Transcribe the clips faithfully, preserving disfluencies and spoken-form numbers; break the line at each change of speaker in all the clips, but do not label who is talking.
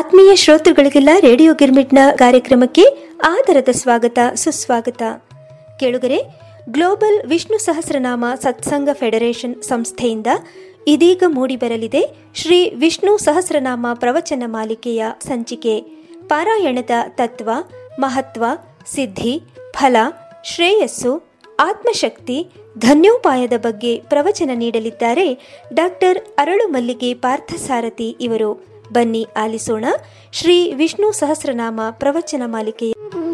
ಆತ್ಮೀಯ ಶ್ರೋತೃಗಳಿಗೆಲ್ಲ ರೇಡಿಯೋ ಗಿರ್ಮಿಟ್ನ ಕಾರ್ಯಕ್ರಮಕ್ಕೆ ಆದರದ ಸ್ವಾಗತ ಸುಸ್ವಾಗತ. ಕೇಳುಗರೆ, ಗ್ಲೋಬಲ್ ವಿಷ್ಣು ಸಹಸ್ರನಾಮ ಸತ್ಸಂಗ ಫೆಡರೇಷನ್ ಸಂಸ್ಥೆಯಿಂದ ಇದೀಗ ಮೂಡಿಬರಲಿದೆ ಶ್ರೀ ವಿಷ್ಣು ಸಹಸ್ರನಾಮ ಪ್ರವಚನ ಮಾಲಿಕೆಯ ಸಂಚಿಕೆ. ಪಾರಾಯಣದ ತತ್ವ, ಮಹತ್ವ, ಸಿದ್ಧಿ, ಫಲ, ಶ್ರೇಯಸ್ಸು, ಆತ್ಮಶಕ್ತಿ, ಧನ್ಯೋಪಾಯದ ಬಗ್ಗೆ ಪ್ರವಚನ ನೀಡಲಿದ್ದಾರೆ ಡಾಕ್ಟರ್ ಅರಳು ಮಲ್ಲಿಗೆ ಪಾರ್ಥಸಾರಥಿ ಇವರು. ಬನ್ನಿ ಆಲಿಸೋಣ ಶ್ರೀ ವಿಷ್ಣು ಸಹಸ್ರನಾಮ ಪ್ರವಚನ ಮಾಲಿಕೆಯ.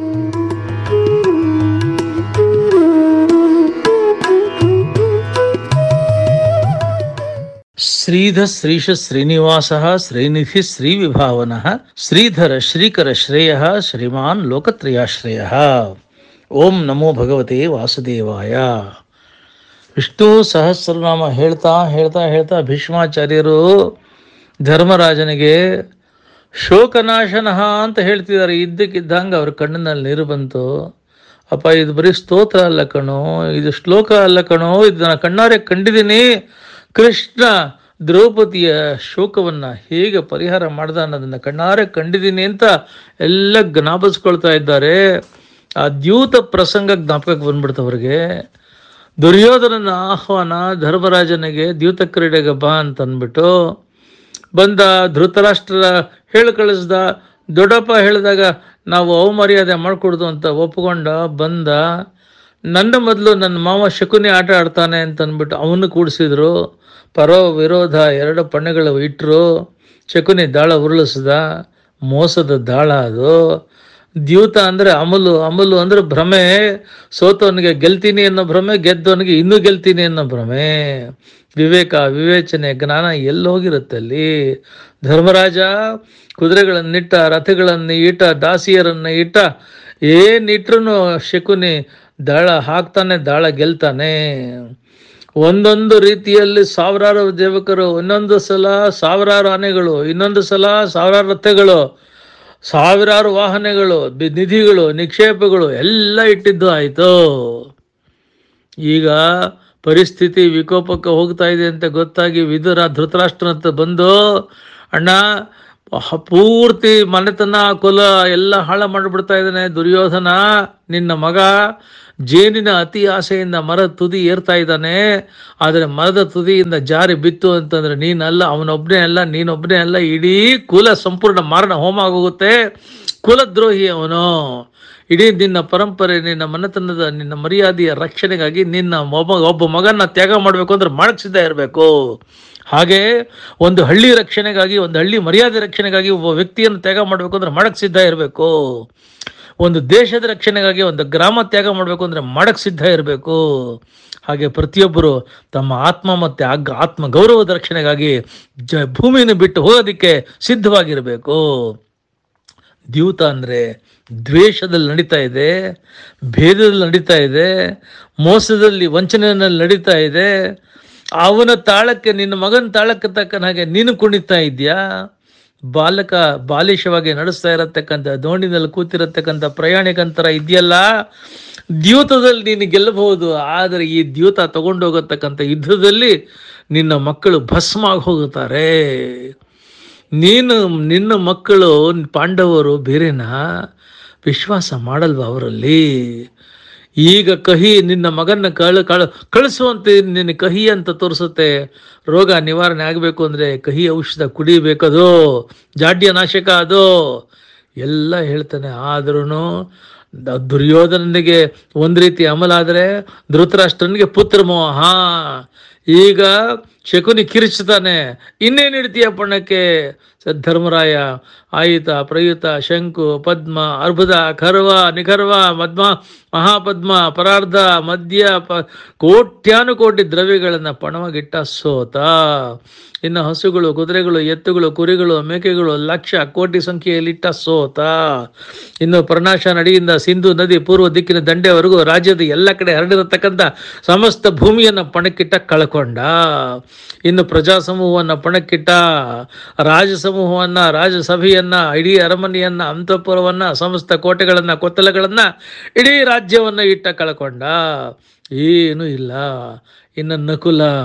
ಶ್ರೀಧ ಶ್ರೀಶ ಶ್ರೀನಿವಾಸ ಶ್ರೀನಿಧಿ ಶ್ರೀ ವಿಭಾವನ ಶ್ರೀಧರ ಶ್ರೀಕರ ಶ್ರೇಯ ಶ್ರೀಮಾನ್ ಲೋಕತ್ರಯಾಶ್ರಯ. ಓಂ ನಮೋ ಭಗವತೆ ವಾಸುದೇವಾಯ. ವಿಷ್ಣು ಸಹಸ್ರನಾಮ ಹೇಳ್ತಾ ಹೇಳ್ತಾ ಹೇಳ್ತಾ ಭೀಷ್ಮಾಚಾರ್ಯರು ಧರ್ಮರಾಜನಿಗೆ ಶೋಕನಾಶನಃ ಅಂತ ಹೇಳ್ತಿದ್ದಾರೆ. ಇದ್ದಕ್ಕಿದ್ದಂಗೆ ಅವ್ರ ಕಣ್ಣಿನಲ್ಲಿ ನೀರು ಬಂತು. ಅಪ್ಪ, ಇದು ಬರೀ ಸ್ತೋತ್ರ ಅಲ್ಲ ಕಣೋ, ಇದು ಶ್ಲೋಕ ಅಲ್ಲ ಕಣೋ, ಇದನ್ನ ಕಣ್ಣಾರೆ ಕಂಡಿದ್ದೀನಿ. ಕೃಷ್ಣ ದ್ರೌಪದಿಯ ಶೋಕವನ್ನು ಹೇಗೆ ಪರಿಹಾರ ಮಾಡ್ದ ಅನ್ನೋದನ್ನು ಕಣ್ಣಾರೆ ಕಂಡಿದ್ದೀನಿ ಅಂತ ಎಲ್ಲ ಜ್ಞಾಪಿಸ್ಕೊಳ್ತಾ ಇದ್ದಾರೆ. ಆ ದ್ಯೂತ ಪ್ರಸಂಗ ಜ್ಞಾಪಕಕ್ಕೆ ಬಂದ್ಬಿಡ್ತು ಅವ್ರಿಗೆ. ದುರ್ಯೋಧನನ ಆಹ್ವಾನ ಧರ್ಮರಾಜನಿಗೆ ದ್ಯೂತ ಕ್ರೀಡೆಗೆ ಬಾ ಅಂತ ಅಂದ್ಬಿಟ್ಟು ಬಂದ. ಧೃತರಾಷ್ಟ್ರ ಹೇಳಿ ಕಳಿಸ್ದ. ದೊಡ್ಡಪ್ಪ ಹೇಳಿದಾಗ ನಾವು ಅವಮರ್ಯಾದೆ ಮಾಡಿಕೊಡ್ದು ಅಂತ ಒಪ್ಕೊಂಡ ಬಂದ. ನನ್ನ ಮೊದಲು ನನ್ನ ಮಾವ ಶಕುನಿ ಆಟ ಆಡ್ತಾನೆ ಅಂತ ಅಂದ್ಬಿಟ್ಟು ಅವನು ಕೂಡಿಸಿದ್ರು. ಪರೋ ವಿರೋಧ ಎರಡು ಪಣ್ಣೆಗಳು ಇಟ್ಟರು. ಶಕುನಿ ದಾಳ ಉರುಳಿಸ್ದ. ಮೋಸದ ದಾಳ ಅದು. ದ್ಯೂತ ಅಂದರೆ ಅಮಲು, ಅಮಲು ಅಂದರೆ ಭ್ರಮೆ. ಸೋತವನಿಗೆ ಗೆಲ್ತೀನಿ ಅನ್ನೋ ಭ್ರಮೆ, ಗೆದ್ದವನಿಗೆ ಇನ್ನೂ ಗೆಲ್ತೀನಿ ಅನ್ನೋ ಭ್ರಮೆ. ವಿವೇಕ, ವಿವೇಚನೆ, ಜ್ಞಾನ ಎಲ್ಲೋಗಿರುತ್ತೆ ಅಲ್ಲಿ. ಧರ್ಮರಾಜ ಕುದುರೆಗಳನ್ನಿಟ್ಟ, ರಥಗಳನ್ನು ಇಟ್ಟ, ದಾಸಿಯರನ್ನು ಇಟ್ಟ, ಏನಿಟ್ರು ಶಕುನಿ ದಾಳ ಹಾಕ್ತಾನೆ, ದಾಳ ಗೆಲ್ತಾನೆ. ಒಂದೊಂದು ರೀತಿಯಲ್ಲಿ ಸಾವಿರಾರು ದೇವಕರು, ಇನ್ನೊಂದು ಸಲ ಸಾವಿರಾರು ಆನೆಗಳು, ಇನ್ನೊಂದು ಸಲ ಸಾವಿರಾರು ರಥಗಳು, ಸಾವಿರಾರು ವಾಹನಗಳು, ನಿಧಿಗಳು, ನಿಕ್ಷೇಪಗಳು ಎಲ್ಲ ಇಟ್ಟಿದ್ದು ಆಯಿತು. ಈಗ ಪರಿಸ್ಥಿತಿ ವಿಕೋಪಕ್ಕೆ ಹೋಗ್ತಾ ಇದೆ ಅಂತ ಗೊತ್ತಾಗಿ ವಿದುರ ಧೃತರಾಷ್ಟ್ರನಂತ ಬಂದು, ಅಣ್ಣ ಪೂರ್ತಿ ಮನೆತನ ಕುಲ ಎಲ್ಲ ಹಾಳ ಮಾಡಿಬಿಡ್ತಾ ಇದ್ದಾನೆ ದುರ್ಯೋಧನ. ನಿನ್ನ ಮಗ ಜೇನಿನ ಅತಿ ಆಸೆಯಿಂದ ಮರದ ತುದಿ ಏರ್ತಾ ಇದ್ದಾನೆ. ಆದರೆ ಮರದ ತುದಿಯಿಂದ ಜಾರಿ ಬಿತ್ತು ಅಂತಂದ್ರೆ ನೀನಲ್ಲ, ಅವನೊಬ್ಬನೇ ಅಲ್ಲ, ನೀನೊಬ್ಬನೇ ಅಲ್ಲ, ಇಡೀ ಕುಲ ಸಂಪೂರ್ಣ ಮಾರಣ ಹೋಮ ಆಗೋಗುತ್ತೆ. ಕುಲದ್ರೋಹಿ ಅವನು. ಇಡೀ ನಿನ್ನ ಪರಂಪರೆ, ನಿನ್ನ ಮನೆತನದ, ನಿನ್ನ ಮರ್ಯಾದೆಯ ರಕ್ಷಣೆಗಾಗಿ ನಿನ್ನ ಒಬ್ಬ ಒಬ್ಬ ಮಗನ ತ್ಯಾಗ ಮಾಡಬೇಕು ಅಂದ್ರೆ ಮಾಡಕ್ಕೆ ಸಿದ್ಧ ಇರಬೇಕು. ಹಾಗೆ ಒಂದು ಹಳ್ಳಿ ರಕ್ಷಣೆಗಾಗಿ, ಒಂದು ಹಳ್ಳಿ ಮರ್ಯಾದೆ ರಕ್ಷಣೆಗಾಗಿ ಒಬ್ಬ ವ್ಯಕ್ತಿಯನ್ನು ತ್ಯಾಗ ಮಾಡಬೇಕು ಅಂದ್ರೆ ಮಾಡಕ್ಕೆ ಸಿದ್ಧ ಇರಬೇಕು. ಒಂದು ದೇಶದ ರಕ್ಷಣೆಗಾಗಿ ಒಂದು ಗ್ರಾಮ ತ್ಯಾಗ ಮಾಡಬೇಕು ಅಂದರೆ ಮಾಡಕ್ಕೆ ಸಿದ್ಧ ಇರಬೇಕು. ಹಾಗೆ ಪ್ರತಿಯೊಬ್ಬರು ತಮ್ಮ ಆತ್ಮ ಮತ್ತು ಆಗ್ ಆತ್ಮ ಗೌರವದ ರಕ್ಷಣೆಗಾಗಿ ಜ ಭೂಮಿಯನ್ನು ಬಿಟ್ಟು ಹೋಗೋದಕ್ಕೆ ಸಿದ್ಧವಾಗಿರಬೇಕು. ದ್ಯೂತ ಅಂದರೆ ದ್ವೇಷದಲ್ಲಿ ನಡೀತಾ ಇದೆ, ಭೇದದಲ್ಲಿ ನಡೀತಾ ಇದೆ, ಮೋಸದಲ್ಲಿ ವಂಚನೆಯಲ್ಲಿ ನಡೀತಾ ಇದೆ. ಅವನ ತಾಳಕ್ಕೆ, ನಿನ್ನ ಮಗನ ತಾಳಕ್ಕೆ ತಕ್ಕನ ಹಾಗೆ ನೀನು ಕುಣಿತಾ ಇದೆಯಾ? ಬಾಲಕ ಬಾಲಿಶವಾಗಿ ನಡೆಸ್ತಾ ಇರತಕ್ಕಂಥ ದೋಣಿನಲ್ಲಿ ಕೂತಿರತಕ್ಕಂಥ ಪ್ರಯಾಣಿಕಂತರ ಇದೆಯಲ್ಲ, ದ್ಯೂತದಲ್ಲಿ ನೀನು ಗೆಲ್ಲಬಹುದು. ಆದರೆ ಈ ದ್ಯೂತ ತಗೊಂಡೋಗತಕ್ಕಂಥ ಯುದ್ಧದಲ್ಲಿ ನಿನ್ನ ಮಕ್ಕಳು ಭಸ್ಮ ಆಗಿ ಹೋಗುತ್ತಾರೆ. ನೀನು, ನಿನ್ನ ಮಕ್ಕಳು ಪಾಂಡವರು ಬೇರೆನಾ? ವಿಶ್ವಾಸ ಮಾಡಲ್ವ ಅವರಲ್ಲಿ? ಈಗ ಕಹಿ ನಿನ್ನ ಮಗನ ಕಳ ಕಳ ಕಳಿಸುವಂತೆ ನಿನ್ನ ಕಹಿ ಅಂತ ತೋರಿಸುತ್ತೆ. ರೋಗ ನಿವಾರಣೆ ಆಗಬೇಕು ಅಂದರೆ ಕಹಿ ಔಷಧ ಕುಡಿಬೇಕದು, ಜಾಡ್ಯ ನಾಶಕ ಅದು ಎಲ್ಲ ಹೇಳ್ತಾನೆ. ಆದ್ರೂ ದುರ್ಯೋಧನನಿಗೆ ಒಂದು ರೀತಿ ಅಮಲಾದರೆ ಧೃತರಾಷ್ಟ್ರನಿಗೆ ಪುತ್ರ ಮೋಹ. ಈಗ ಶಕುನಿ ಕಿರಿಚ್ತಾನೆ, ಇನ್ನೇನು ಇಡ್ತೀಯ ಪಣ್ಣಕ್ಕೆ? ಧರ್ಮರಾಯ ಆಯುತ, ಪ್ರಯುತ, ಶಂಕು, ಪದ್ಮ, ಅರ್ಬುದ, ಖರ್ವ, ನಿಖರ್ವ, ಮದ್ಮ, ಮಹಾಪದ್ಮ, ಪರಾರ್ಧ, ಮಧ್ಯ, ಪ ಕೋಟ್ಯಾನುಕೋಟಿ ದ್ರವ್ಯಗಳನ್ನು ಪಣವಾಗಿಟ್ಟ ಸೋತ. ಇನ್ನು ಹಸುಗಳು, ಕುದುರೆಗಳು, ಎತ್ತುಗಳು, ಕುರಿಗಳು, ಮೇಕೆಗಳು ಲಕ್ಷ ಕೋಟಿ ಸಂಖ್ಯೆಯಲ್ಲಿಟ್ಟ ಸೋತ. ಇನ್ನು ಪ್ರನಾಶ ನಡಿಯಿಂದ ಸಿಂಧು ನದಿ ಪೂರ್ವ ದಿಕ್ಕಿನ ದಂಡೆವರೆಗೂ ರಾಜ್ಯದ ಎಲ್ಲ ಕಡೆ ಹರಡಿರತಕ್ಕಂಥ ಸಮಸ್ತ ಭೂಮಿಯನ್ನು ಪಣಕ್ಕಿಟ್ಟ ಕಳ್ಕೊಂಡ. ಇನ್ನು ಪ್ರಜಾ ಸಮೂಹವನ್ನು ಪಣಕ್ಕಿಟ್ಟ, ರಾಜ ಸಮೂಹವನ್ನು, ರಾಜಸಭೆಯನ್ನ, ಇಡೀ ಅರಮನೆಯನ್ನ, ಅಂತಃಪುರವನ್ನ, ಸಮಸ್ತ ಕೋಟೆಗಳನ್ನ, ಕೊತ್ತಲಗಳನ್ನ, ಇಡೀ ರಾಜ್ಯವನ್ನ ಇಟ್ಟ ಕಳ್ಕೊಂಡ. ಏನೂ ಇಲ್ಲ. ಇನ್ನು ನಕುಲ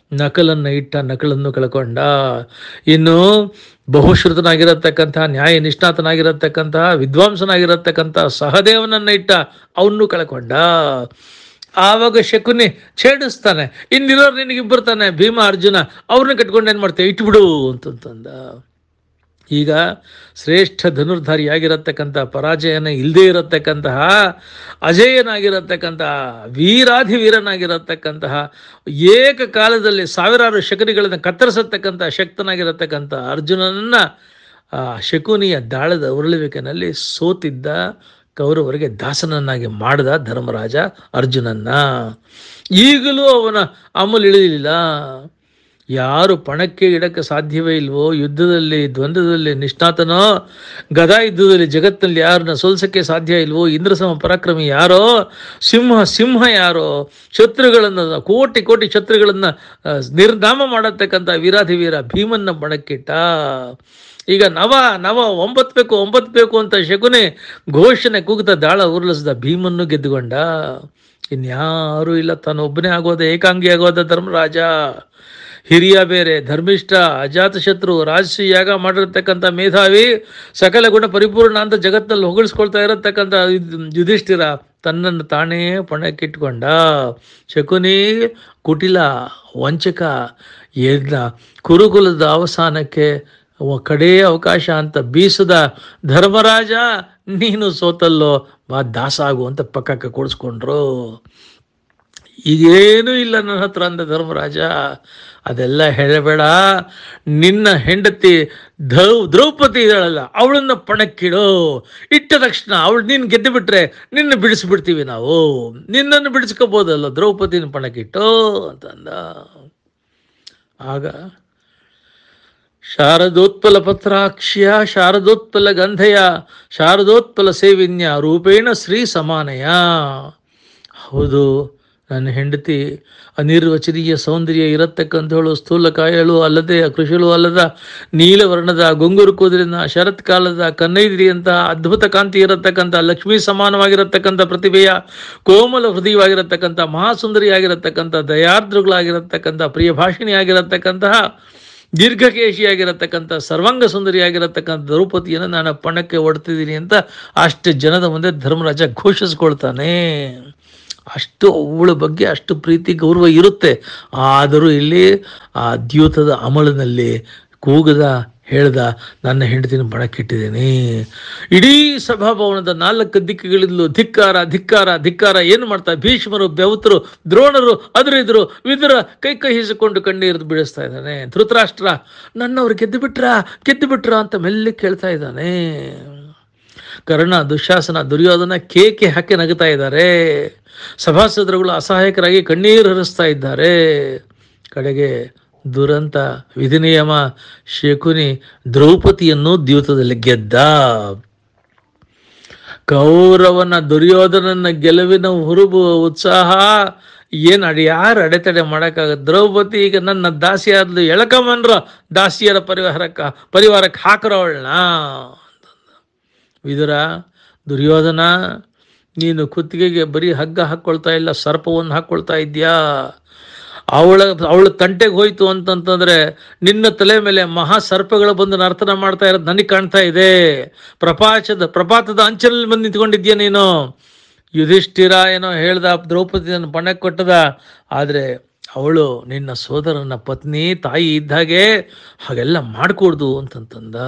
ನಕಲನ್ನು ಇಟ್ಟ ನಕಲನ್ನು ಕಳ್ಕೊಂಡ. ಇನ್ನು ಬಹುಶ್ರುತನಾಗಿರತಕ್ಕಂತಹ ನ್ಯಾಯ ನಿಷ್ಣಾತನಾಗಿರತಕ್ಕಂತಹ ವಿದ್ವಾಂಸನಾಗಿರತಕ್ಕಂತಹ ಸಹದೇವನನ್ನು ಇಟ್ಟ ಅವನ್ನೂ ಕಳ್ಕೊಂಡ. ಆವಾಗ ಶಕುನಿ ಛೇಡಿಸ್ತಾನೆ, ಇನ್ನಿರೋರು ನಿನಗಿಬ್ಬರು ತಾನೆ ಭೀಮ ಅರ್ಜುನ, ಅವ್ರನ್ನ ಕಟ್ಕೊಂಡು ಏನು ಮಾಡ್ತೇವೆ ಇಟ್ಬಿಡು ಅಂತಂದ. ಈಗ ಶ್ರೇಷ್ಠ ಧನುರ್ಧಾರಿಯಾಗಿರತಕ್ಕಂಥ ಪರಾಜಯನ ಇಲ್ಲದೇ ಇರತಕ್ಕಂತಹ ಅಜೇಯನಾಗಿರತಕ್ಕಂತಹ ವೀರಾಧಿ ವೀರನಾಗಿರತಕ್ಕಂತಹ ಏಕಕಾಲದಲ್ಲಿ ಸಾವಿರಾರು ಶಕುನಿಗಳನ್ನು ಕತ್ತರಿಸತಕ್ಕಂಥ ಶಕ್ತನಾಗಿರತಕ್ಕಂಥ ಅರ್ಜುನನನ್ನು ಆ ಶಕುನಿಯ ದಾಳದ ಉರುಳುವಿಕೆನಲ್ಲಿ ಸೋತಿದ್ದ ಕೌರವರಿಗೆ ದಾಸನನ್ನಾಗಿ ಮಾಡಿದ ಧರ್ಮರಾಜ ಅರ್ಜುನನ್ನ. ಈಗಲೂ ಅವನ ಅಮಲು ಇಳಿಲಿಲ್ಲ. ಯಾರು ಪಣಕ್ಕೆ ಇಡಕ್ಕೆ ಸಾಧ್ಯವೇ ಇಲ್ವೋ, ಯುದ್ಧದಲ್ಲಿ ದ್ವಂದ್ವದಲ್ಲಿ ನಿಷ್ಣಾತನೋ, ಗದಾ ಯುದ್ಧದಲ್ಲಿ ಜಗತ್ತಿನಲ್ಲಿ ಯಾರನ್ನ ಸೋಲ್ಸಕ್ಕೆ ಸಾಧ್ಯ ಇಲ್ವೋ, ಇಂದ್ರಸಮ ಪರಾಕ್ರಮಿ ಯಾರೋ, ಸಿಂಹ ಸಿಂಹ ಯಾರೋ, ಶತ್ರುಗಳನ್ನು ಕೋಟಿ ಕೋಟಿ ಶತ್ರುಗಳನ್ನು ನಿರ್ನಾಮ ಮಾಡತಕ್ಕಂಥ ವೀರಾಧಿ ವೀರ ಭೀಮನ್ನ ಪಣಕ್ಕಿಟ್ಟ. ಈಗ ನವ ನವ ಒಂಬತ್ತು ಬೇಕು ಒಂಬತ್ತು ಬೇಕು ಅಂತ ಶಕುನಿ ಘೋಷಣೆ ಕೂಗುತ್ತಾ ದಾಳ ಉರುಳಿಸಿದ ಭೀಮನ್ನು ಗೆದ್ದುಕೊಂಡ. ಇನ್ಯಾರೂ ಇಲ್ಲ, ತಾನೊಬ್ಬನೇ ಆಗೋದ, ಏಕಾಂಗಿ ಆಗೋದ ಧರ್ಮರಾಜ. ಹಿರಿಯ ಬೇರೆ, ಧರ್ಮಿಷ್ಠ, ಅಜಾತಶತ್ರು, ರಾಜಸಿ ಯಾಗ ಮಾಡಿರತಕ್ಕಂಥ ಮೇಧಾವಿ, ಸಕಲ ಗುಣ ಪರಿಪೂರ್ಣ ಅಂತ ಜಗತ್ತಿನಲ್ಲಿ ಹೊಗಳಿಸ್ಕೊಳ್ತಾ ಇರತಕ್ಕಂಥ ಯುಧಿಷ್ಠಿರ ತನ್ನನ್ನು ತಾನೇ ಪಣಕ್ಕಿಟ್ಕೊಂಡ. ಶಕುನಿ ಕುಟಿಲ, ವಂಚಕ, ಎಲ್ಲ ಕುರುಕುಲದ ಅವಸಾನಕ್ಕೆ ಕಡೇ ಅವಕಾಶ ಅಂತ ಬೀಸದ ಧರ್ಮರಾಜ ನೀನು ಸೋತಲ್ಲೋ, ಬಾ ದಾಸ ಆಗು ಅಂತ ಪಕ್ಕಕ್ಕೆ ಕೂಡಿಸ್ಕೊಂಡ್ರು. ಈಗೇನೂ ಇಲ್ಲ ನನ್ನ ಹತ್ರ ಅಂದ ಧರ್ಮರಾಜ. ಅದೆಲ್ಲ ಹೇಳಬೇಡ, ನಿನ್ನ ಹೆಂಡತಿ ದ್ರೌ ದ್ರೌಪದಿ ಇದ್ದಾಳಲ್ಲ ಅವಳನ್ನ ಪಣಕ್ಕಿಡು. ಇಟ್ಟ ತಕ್ಷಣ ಅವಳು ನೀನು ಗೆದ್ದು ಬಿಟ್ರೆ ನಿನ್ನ ಬಿಡಿಸ್ಬಿಡ್ತೀವಿ ನಾವು, ನಿನ್ನನ್ನು ಬಿಡಿಸ್ಕೋಬೋದಲ್ಲ ದ್ರೌಪದಿನ ಪಣಕ್ಕಿಟ್ಟು ಅಂತಂದ. ಆಗ ಶಾರದೋತ್ಪಲ ಪತ್ರಾಕ್ಷ್ಯ ಶಾರದೋತ್ಪಲ ಗಂಧೆಯ ಶಾರದೋತ್ಪಲ ಸೇವಿನ್ಯ ರೂಪೇಣ ಶ್ರೀ ಸಮಾನಯ. ಹೌದು, ನನ್ನ ಹೆಂಡತಿ ಅನಿರ್ವಚನೀಯ ಸೌಂದರ್ಯ ಇರತಕ್ಕಂಥವಳು, ಸ್ಥೂಲಕಾಯಳು ಅಲ್ಲದೆ ಕೃಷಿಳು ಅಲ್ಲದ ನೀಲವರ್ಣದ ಗೊಂಗುರು ಕೂದಲಿನ ಶರತ್ಕಾಲದ ಕನ್ನೈದಿರಿಯಂಥ ಅದ್ಭುತ ಕಾಂತಿ ಇರತಕ್ಕಂಥ ಲಕ್ಷ್ಮೀ ಸಮಾನವಾಗಿರತಕ್ಕಂಥ ಪ್ರತಿಭೆಯ ಕೋಮಲ ಹೃದಯವಾಗಿರತಕ್ಕಂಥ ಮಹಾಸುಂದರಿಯಾಗಿರತಕ್ಕಂಥ ದಯಾರ್ದ್ರಗಳಾಗಿರತಕ್ಕಂಥ ಪ್ರಿಯ ಭಾಷಿಣಿಯಾಗಿರತಕ್ಕಂತಹ ದೀರ್ಘಕೇಶಿಯಾಗಿರತಕ್ಕಂಥ ಸರ್ವಾಂಗ ಸುಂದರಿಯಾಗಿರತಕ್ಕಂಥ ದ್ರೌಪದಿಯನ್ನು ನಾನು ಪಣಕ್ಕೆ ಹೊಡ್ತಿದ್ದೀನಿ ಅಂತ ಅಷ್ಟು ಜನದ ಮುಂದೆ ಧರ್ಮರಾಜ ಘೋಷಿಸ್ಕೊಳ್ತಾನೆ. ಅಷ್ಟು ಅವಳ ಬಗ್ಗೆ ಅಷ್ಟು ಪ್ರೀತಿ ಗೌರವ ಇರುತ್ತೆ. ಆದರೂ ಇಲ್ಲಿ ಆ ದ್ಯೂತದ ಅಮಲಿನಲ್ಲಿ ಕೂಗದ ಹೇಳ್ದ, ನನ್ನ ಹೆಂಡತಿನ ಪಣಕ್ಕಿಟ್ಟಿದ್ದೀನಿ. ಇಡೀ ಸಭಾಭವನದ ನಾಲ್ಕು ದಿಕ್ಕುಗಳಿಂದಲೂ ಧಿಕ್ಕಾರ ಧಿಕ್ಕಾರ ಧಿಕ್ಕಾರ. ಏನು ಮಾಡ್ತಾರೆ ಭೀಷ್ಮರು, ಬೆವತರು, ದ್ರೋಣರು ಅದ್ರಿದ್ರು, ವಿದುರ ಕೈ ಕೈ ಹಿಸಿಕೊಂಡು ಕಣ್ಣೀರು ಬೀಳಿಸ್ತಾ ಇದ್ದಾನೆ. ಧೃತರಾಷ್ಟ್ರ ನನ್ನವ್ರು ಗೆದ್ದು ಬಿಟ್ರ ಗೆದ್ದು ಬಿಟ್ರ ಅಂತ ಮೆಲ್ಲಿ ಕೇಳ್ತಾ ಇದ್ದಾನೆ. ಕರ್ಣ, ದುಶ್ಯಾಸನ, ದುರ್ಯೋಧನ ಕೇಕೆ ಹಾಕಿ ನಗುತ್ತಾ ಇದ್ದಾರೆ. ಸಭಾಸದರುಗಳು ಅಸಹಾಯಕರಾಗಿ ಕಣ್ಣೀರು ಹರಿಸ್ತಾ ಇದ್ದಾರೆ. ಕಡೆಗೆ ದುರಂತ ವಿಧಿನಿಯಮ ಶಕುನಿ ದ್ರೌಪದಿಯನ್ನು ದ್ಯೂತದಲ್ಲಿ ಗೆದ್ದ. ಕೌರವನ ದುರ್ಯೋಧನನ ಗೆಲುವಿನ ಹುರುಬು ಉತ್ಸಾಹ ಏನು ಅಡಿ ಯಾರು ಅಡೆತಡೆ ಮಾಡೋಕ್ಕಾಗ. ದ್ರೌಪದಿ ಈಗ ನನ್ನ ದಾಸಿಯಾದ್ಲು, ಎಳಕಮನ್ರ ದಾಸಿಯರ ಪರಿವಾರಕ್ಕ ಪರಿವಾರಕ್ಕೆ ಹಾಕರೋಳನ್ನ. ವಿದುರ, ದುರ್ಯೋಧನ, ನೀನು ಕುತ್ತಿಗೆಗೆ ಬರೀ ಹಗ್ಗ ಹಾಕ್ಕೊಳ್ತಾ ಇಲ್ಲ, ಸರ್ಪವನ್ನು ಹಾಕ್ಕೊಳ್ತಾ ಇದ್ಯಾ. ಅವಳ ಅವಳ ತಂಟೆಗೆ ಹೋಯ್ತು ಅಂತಂತಂದ್ರೆ ನಿನ್ನ ತಲೆ ಮೇಲೆ ಮಹಾ ಸರ್ಪಗಳು ಬಂದು ನರ್ತನ ಮಾಡ್ತಾ ಇರೋದು ನನಗೆ ಕಾಣ್ತಾ ಇದೆ. ಪ್ರಪಾಚದ ಪ್ರಪಾತದ ಅಂಚನಲ್ಲಿ ಬಂದು ನಿಂತ್ಕೊಂಡಿದ್ಯಾ ನೀನು. ಯುಧಿಷ್ಠಿರ ಏನೋ ಹೇಳ್ದ, ದ್ರೌಪದಿಯನ್ನು ಪಣಕ್ಕೆ ಕೊಟ್ಟದ, ಆದರೆ ಅವಳು ನಿನ್ನ ಸೋದರನ ಪತ್ನಿ, ತಾಯಿ ಇದ್ದಾಗೆ, ಹಾಗೆಲ್ಲ ಮಾಡ್ಕೊಡ್ದು ಅಂತಂತಂದ.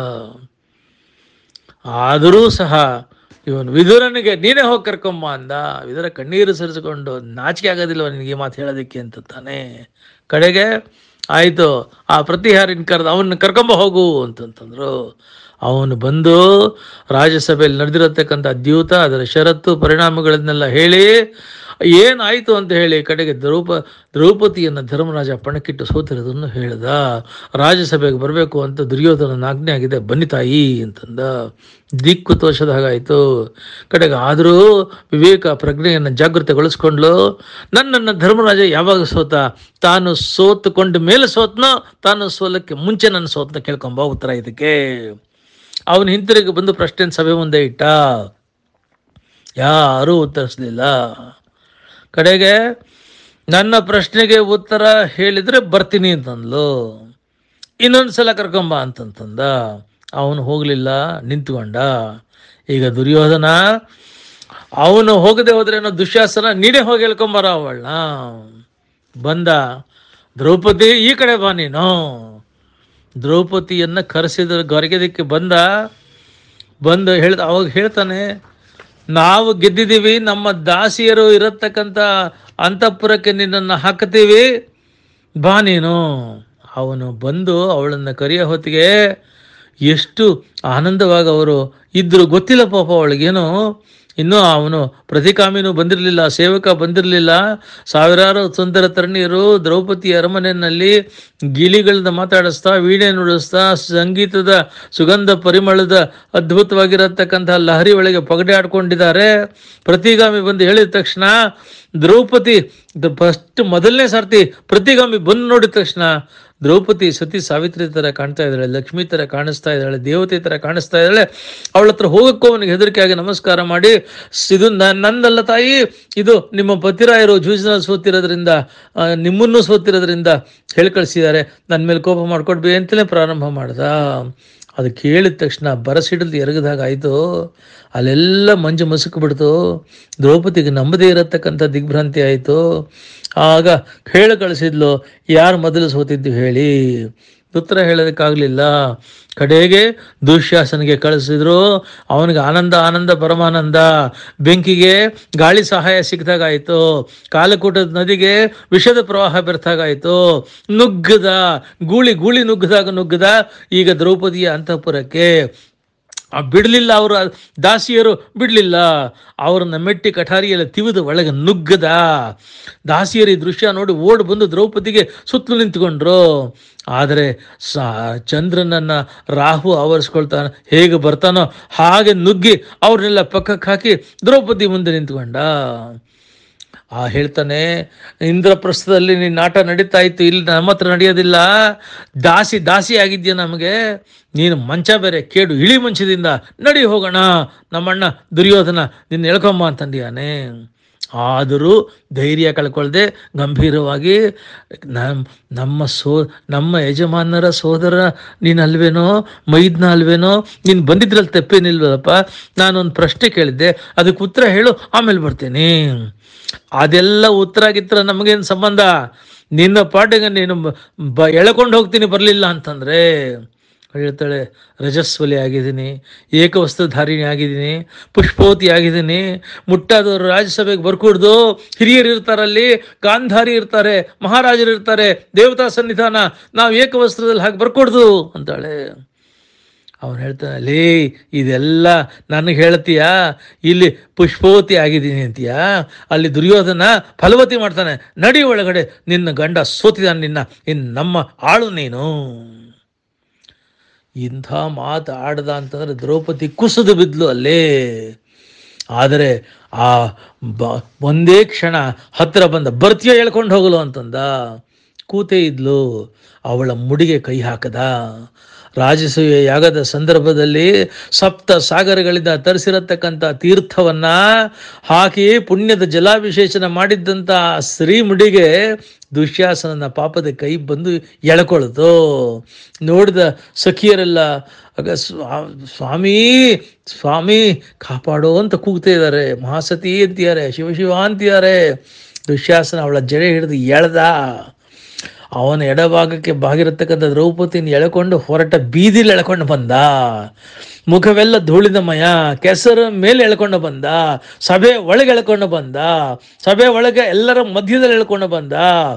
ಆದರೂ ಸಹ ಇವನು ವಿದುರನಿಗೆ ನೀನೇ ಹೋಗಿ ಕರ್ಕೊಂಬ ಅಂದ. ವಿದುರ ಕಣ್ಣೀರು ಸರಿಸಿಕೊಂಡು, ನಾಚಿಕೆ ಆಗೋದಿಲ್ವ ನಿನಗೆ ಮಾತು ಹೇಳೋದಕ್ಕೆ ಅಂತ ತಾನೆ. ಕಡೆಗೆ ಆಯಿತು, ಆ ಪ್ರತಿಹಾರಿನ ಕರೆದು ಅವನ್ನ ಕರ್ಕೊಂಬ ಹೋಗು ಅಂತಂತಂದ್ರು. ಅವನು ಬಂದು ರಾಜ್ಯಸಭೆಯಲ್ಲಿ ನಡೆದಿರತಕ್ಕಂಥ ದ್ಯೂತ, ಅದರ ಷರತ್ತು ಪರಿಣಾಮಗಳನ್ನೆಲ್ಲ ಹೇಳಿ ಏನಾಯಿತು ಅಂತ ಹೇಳಿ ಕಡೆಗೆ ದ್ರೌಪ ದ್ರೌಪದಿಯನ್ನು ಧರ್ಮರಾಜ ಪಣಕ್ಕಿಟ್ಟು ಸೋತಿರೋದನ್ನು ಹೇಳ್ದ. ರಾಜ್ಯಸಭೆಗೆ ಬರಬೇಕು ಅಂತ ದುರ್ಯೋಧನನ ಆಜ್ಞೆ ಆಗಿದೆ, ಬನ್ನಿ ತಾಯಿ ಅಂತಂದ. ದಿಕ್ಕು ತೋಷದ ಹಾಗಾಯಿತು. ಕಡೆಗೆ ಆದರೂ ವಿವೇಕ ಪ್ರಜ್ಞೆಯನ್ನು ಜಾಗೃತೆಗೊಳಿಸ್ಕೊಂಡ್ಲು. ನನ್ನನ್ನು ಧರ್ಮರಾಜ ಯಾವಾಗ ಸೋತ, ತಾನು ಸೋತುಕೊಂಡ ಮೇಲೆ ಸೋತ್ನೋ, ತಾನು ಸೋಲಕ್ಕೆ ಮುಂಚೆ ನನ್ನ ಸೋತ್ನ ಕೇಳ್ಕೊಂಬ ಉತ್ತರ ಇದಕ್ಕೆ. ಅವನು ಹಿಂತಿರುಗಿ ಬಂದು ಪ್ರಶ್ನೆ ಸಭೆ ಮುಂದೆ ಇಟ್ಟ. ಯಾರೂ ಉತ್ತರಿಸಲಿಲ್ಲ. ಕಡೆಗೆ ನನ್ನ ಪ್ರಶ್ನೆಗೆ ಉತ್ತರ ಹೇಳಿದರೆ ಬರ್ತೀನಿ ಅಂತಂದ್ಲು. ಇನ್ನೊಂದು ಸಲ ಕರ್ಕೊಂಬ ಅಂತಂತಂದ. ಅವನು ಹೋಗಲಿಲ್ಲ, ನಿಂತ್ಕೊಂಡ. ಈಗ ದುರ್ಯೋಧನ ಅವನು ಹೋಗದೆ ಹೋದ್ರೇನೋ ದುಶ್ಯಾಸನ ನೀನೇ ಹೋಗಿ ಹೇಳ್ಕೊಂಬರ ಅವಳನ್ನ. ಬಂದ. ದ್ರೌಪದಿ ಈ ಕಡೆ ಬಾ ನೀನು. ದ್ರೌಪದಿಯನ್ನು ಕರೆಸಿದ ಗರಿಗೆದಕ್ಕೆ ಬಂದ. ಬಂದು ಹೇಳ್ದ. ಅವಾಗ ಹೇಳ್ತಾನೆ, ನಾವು ಗೆದ್ದಿದ್ದೀವಿ, ನಮ್ಮ ದಾಸಿಯರು ಇರತಕ್ಕಂಥ ಅಂತಃಪುರಕ್ಕೆ ನಿನ್ನನ್ನು ಹಾಕ್ತೀವಿ, ಬಾ ನೀನು. ಅವನು ಬಂದು ಅವಳನ್ನು ಕರೆಯೋ ಹೊತ್ತಿಗೆ ಎಷ್ಟು ಆನಂದವಾಗಿ ಅವರು ಇದ್ದರು ಗೊತ್ತಿಲ್ಲ ಪಾಪ ಅವಳಿಗೇನು. ಇನ್ನೂ ಅವನು ಪ್ರತಿಕಾಮಿನೂ ಬಂದಿರಲಿಲ್ಲ, ಸೇವಕ ಬಂದಿರಲಿಲ್ಲ. ಸಾವಿರಾರು ಸುಂದರ ತರುಣಿಯರು ದ್ರೌಪದಿ ಅರಮನೆಯಲ್ಲಿ ಗಿಳಿಗಳನ್ನ ಮಾತಾಡಿಸ್ತಾ, ವೀಣೆ ನುಡಿಸ್ತಾ, ಸಂಗೀತದ ಸುಗಂಧ ಪರಿಮಳದ ಅದ್ಭುತವಾಗಿರತಕ್ಕಂಥ ಲಹರಿ ಒಳಗೆ ಪಗಡೆ ಆಡ್ಕೊಂಡಿದ್ದಾರೆ. ಪ್ರತಿಗಾಮಿ ಬಂದು ಹೇಳಿದ ತಕ್ಷಣ ದ್ರೌಪದಿ ಫಸ್ಟ್ ಮೊದಲನೇ ಸರ್ತಿ ಪ್ರತಿಗಾಮಿ ಬಂದು ನೋಡಿದ ತಕ್ಷಣ ದ್ರೌಪದಿ ಸತಿ ಸಾವಿತ್ರಿ ಥರ ಕಾಣ್ತಾ ಇದ್ದಾಳೆ, ಲಕ್ಷ್ಮೀ ಥರ ಕಾಣಿಸ್ತಾ ಇದ್ದಾಳೆ, ದೇವತೆ ಥರ ಕಾಣಿಸ್ತಾ ಇದ್ದಾಳೆ. ಅವಳ ಹತ್ರ ಹೋಗಕ್ಕೂ ಅವನಿಗೆ ಹೆದರಿಕೆಯಾಗಿ ನಮಸ್ಕಾರ ಮಾಡಿ, ಇದು ನಂದಲ್ಲ ತಾಯಿ, ಇದು ನಿಮ್ಮ ಪತಿರಾಯರು ಜೂಜಿನ ಸೋತಿರೋದ್ರಿಂದ, ನಿಮ್ಮನ್ನು ಸೋತಿರೋದ್ರಿಂದ ಹೇಳಿ ಕಳಿಸಿದ್ದಾರೆ, ನನ್ನ ಮೇಲೆ ಕೋಪ ಮಾಡ್ಕೊಡ್ಬೇ ಅಂತಲೇ ಪ್ರಾರಂಭ ಮಾಡ್ದ. ಅದು ಕೇಳಿದ ತಕ್ಷಣ ಬರಸಿಡಲು ಎರಗದಾಗ ಆಯಿತು. ಅಲ್ಲೆಲ್ಲ ಮಂಜು ಮಸುಕು ಬಿಡ್ತು. ದ್ರೌಪದಿಗೆ ನಂಬದೇ ಇರತಕ್ಕಂಥ ದಿಗ್ಭ್ರಾಂತಿ ಆಯಿತು. ಆಗ ಹೇಳಿ ಕಳಿಸಿದ್ಲು, ಯಾರು ಮೊದಲು ಸೋತಿದ್ದು ಹೇಳಿ. ಉತ್ತರ ಹೇಳೋದಕ್ಕಾಗಲಿಲ್ಲ. ಕಡೆಗೆ ದುಶ್ಯಾಸನಿಗೆ ಕಳಿಸಿದ್ರು. ಅವನಿಗೆ ಆನಂದ ಆನಂದ ಪರಮಾನಂದ. ಬೆಂಕಿಗೆ ಗಾಳಿ ಸಹಾಯ ಸಿಕ್ಕಿದಾಗಾಯಿತು. ಕಾಲಕೂಟದ ನದಿಗೆ ವಿಷದ ಪ್ರವಾಹ ಬೆರೆತಾಗಾಯಿತು. ನುಗ್ಗದ ಗೂಳಿ ಗೂಳಿ ನುಗ್ಗದಾಗ ನುಗ್ಗದ ಈಗ ದ್ರೌಪದಿಯ ಅಂತಃಪುರಕ್ಕೆ. ಬಿಡಲಿಲ್ಲ, ಅವರು ದಾಸಿಯರು ಬಿಡಲಿಲ್ಲ. ಅವರನ್ನ ಮೆಟ್ಟಿ ಕಠಾರಿಯಲ್ಲಿ ತಿವಿದು ಒಳಗೆ ನುಗ್ಗದ. ದಾಸಿಯರು ಈ ದೃಶ್ಯ ನೋಡಿ ಓಡಿ ಬಂದು ದ್ರೌಪದಿಗೆ ಸುತ್ತಲೂ ನಿಂತ್ಕೊಂಡ್ರು. ಆದರೆ ಸಾ ಚಂದ್ರನನ್ನು ರಾಹು ಆವರಿಸ್ಕೊಳ್ತಾನೆ, ಹೇಗೆ ಬರ್ತಾನೋ ಹಾಗೆ ನುಗ್ಗಿ ಅವ್ರನ್ನೆಲ್ಲ ಪಕ್ಕಕ್ಕೆ ಹಾಕಿ ದ್ರೌಪದಿ ಮುಂದೆ ನಿಂತ್ಕೊಂಡ. ಆ ಹೇಳ್ತಾನೆ, ಇಂದ್ರಪ್ರಸ್ಥದಲ್ಲಿ ನಿನ್ನ ಆಟ ನಡೀತಾ ಇತ್ತು, ಇಲ್ಲಿ ನಮ್ಮ ಹತ್ರ ನಡೆಯೋದಿಲ್ಲ. ದಾಸಿ ದಾಸಿ ಆಗಿದ್ಯಾ ನಮಗೆ, ನೀನು ಮಂಚ ಬೇರೆ ಕೇಡು, ಇಳಿ ಮಂಚದಿಂದ ನಡಿ ಹೋಗೋಣ, ನಮ್ಮಣ್ಣ ದುರ್ಯೋಧನ ನಿನ್ನ ಎಳ್ಕೊಂಬ ಅಂತಂದಿಯಾನೆ. ಆದರೂ ಧೈರ್ಯ ಕಳ್ಕೊಳ್ದೆ ಗಂಭೀರವಾಗಿ, ನಮ್ಮ ನಮ್ಮ ಸೋ ನಮ್ಮ ಯಜಮಾನರ ಸೋದರ ನೀನು ಅಲ್ವೇನೋ, ಮೈದ್ನ ಅಲ್ವೇನೋ, ನೀನು ಬಂದಿದ್ರಲ್ಲಿ ತಪ್ಪೇನಿಲ್ವಲ್ಲಪ್ಪ, ನಾನೊಂದು ಪ್ರಶ್ನೆ ಕೇಳಿದ್ದೆ, ಅದಕ್ಕೆ ಉತ್ತರ ಹೇಳು, ಆಮೇಲೆ ಬರ್ತೀನಿ. ಅದೆಲ್ಲ ಉತ್ತರ ಆಗಿತ್ತರ ನಮಗೇನು ಸಂಬಂಧ, ನಿನ್ನ ಪಾಟಿಗೆ ನೀನು ಬ ಎಳ್ಕೊಂಡು ಹೋಗ್ತೀನಿ ಬರಲಿಲ್ಲ ಅಂತಂದರೆ. ಹೇಳ್ತಾಳೆ, ರಜಸ್ವಲಿ ಆಗಿದ್ದೀನಿ, ಏಕವಸ್ತ್ರಧಾರಿಣಿ ಆಗಿದ್ದೀನಿ, ಪುಷ್ಪವತಿ ಆಗಿದ್ದೀನಿ, ಮುಟ್ಟಾದವರು ರಾಜ್ಯಸಭೆಗೆ ಬರ್ಕೂಡ್ದು, ಹಿರಿಯರು ಇರ್ತಾರಲ್ಲಿ, ಗಾಂಧಾರಿ ಇರ್ತಾರೆ, ಮಹಾರಾಜರು ಇರ್ತಾರೆ, ದೇವತಾ ಸನ್ನಿಧಾನ, ನಾವು ಏಕವಸ್ತ್ರದಲ್ಲಿ ಹಾಗೆ ಬರ್ಕೊಡ್ದು ಅಂತಾಳೆ. ಅವನು ಹೇಳ್ತಾನೆ, ಲೇ ಇದೆಲ್ಲ ನನಗೆ ಹೇಳ್ತೀಯಾ, ಇಲ್ಲಿ ಪುಷ್ಪವತಿ ಆಗಿದ್ದೀನಿ ಅಂತೀಯಾ, ಅಲ್ಲಿ ದುರ್ಯೋಧನ ಫಲವತಿ ಮಾಡ್ತಾನೆ, ನಡಿ ಒಳಗಡೆ, ನಿನ್ನ ಗಂಡ ಸೋತಿದ್ದಾನೆ, ನಿನ್ನ ಇನ್ನು ನಮ್ಮ ಆಳು ನೀನು. ಇಂಥ ಮಾತು ಆಡ್ದ ಅಂತಂದ್ರೆ ದ್ರೌಪದಿ ಕುಸಿದು ಬಿದ್ಲು ಅಲ್ಲೇ. ಆದರೆ ಆ ಬ ಒಂದೇ ಕ್ಷಣ ಹತ್ತಿರ ಬಂದ, ಬರ್ತೀಯ ಹೇಳ್ಕೊಂಡು ಹೋಗಲು ಅಂತಂದ. ಕೂತೇ ಇದ್ಲು. ಅವಳ ಮುಡಿಗೆ ಕೈ ಹಾಕದ. ರಾಜಸೂಯ ಯಾಗದ ಸಂದರ್ಭದಲ್ಲಿ ಸಪ್ತ ಸಾಗರಗಳಿಂದ ತರಿಸಿರತಕ್ಕಂಥ ತೀರ್ಥವನ್ನ ಹಾಕಿ ಪುಣ್ಯದ ಜಲಾಭಿಷೇಚನ ಮಾಡಿದ್ದಂಥ ಶ್ರೀಮುಡಿಗೆ ದುಶ್ಯಾಸನನ ಪಾಪದ ಕೈ ಬಂದು ಎಳ್ಕೊಳ್ತು. ನೋಡಿದ ಸಖಿಯರೆಲ್ಲ ಆಗ ಸ್ವಾಮಿ ಸ್ವಾಮಿ ಕಾಪಾಡೋ ಅಂತ ಕೂಗ್ತಾ ಇದ್ದಾರೆ. ಮಹಾಸತಿ ಅಂತಿದ್ದಾರೆ, ಶಿವಶಿವ ಅಂತಿದ್ದಾರೆ. ದುಶ್ಯಾಸನ ಅವಳ ಜಡೆ ಹಿಡಿದು ಎಳ್ದ. ಅವನ ಎಡಭಾಗಕ್ಕೆ ಬಾಗಿರತಕ್ಕಂಥ ದ್ರೌಪದಿನ ಎಳ್ಕೊಂಡು ಹೊರಟ ಬೀದಿಲಿ ಎಳ್ಕೊಂಡು ಬಂದ. ಮುಖವೆಲ್ಲ ಧೂಳಿನಮಯ, ಕೆಸರ ಮೇಲೆ ಎಳ್ಕೊಂಡು ಬಂದ. ಸಭೆ ಒಳಗೆ ಎಳ್ಕೊಂಡು ಬಂದ. ಸಭೆ ಒಳಗೆ ಎಲ್ಲರ ಮಧ್ಯದಲ್ಲಿ ಎಳ್ಕೊಂಡು ಬಂದ.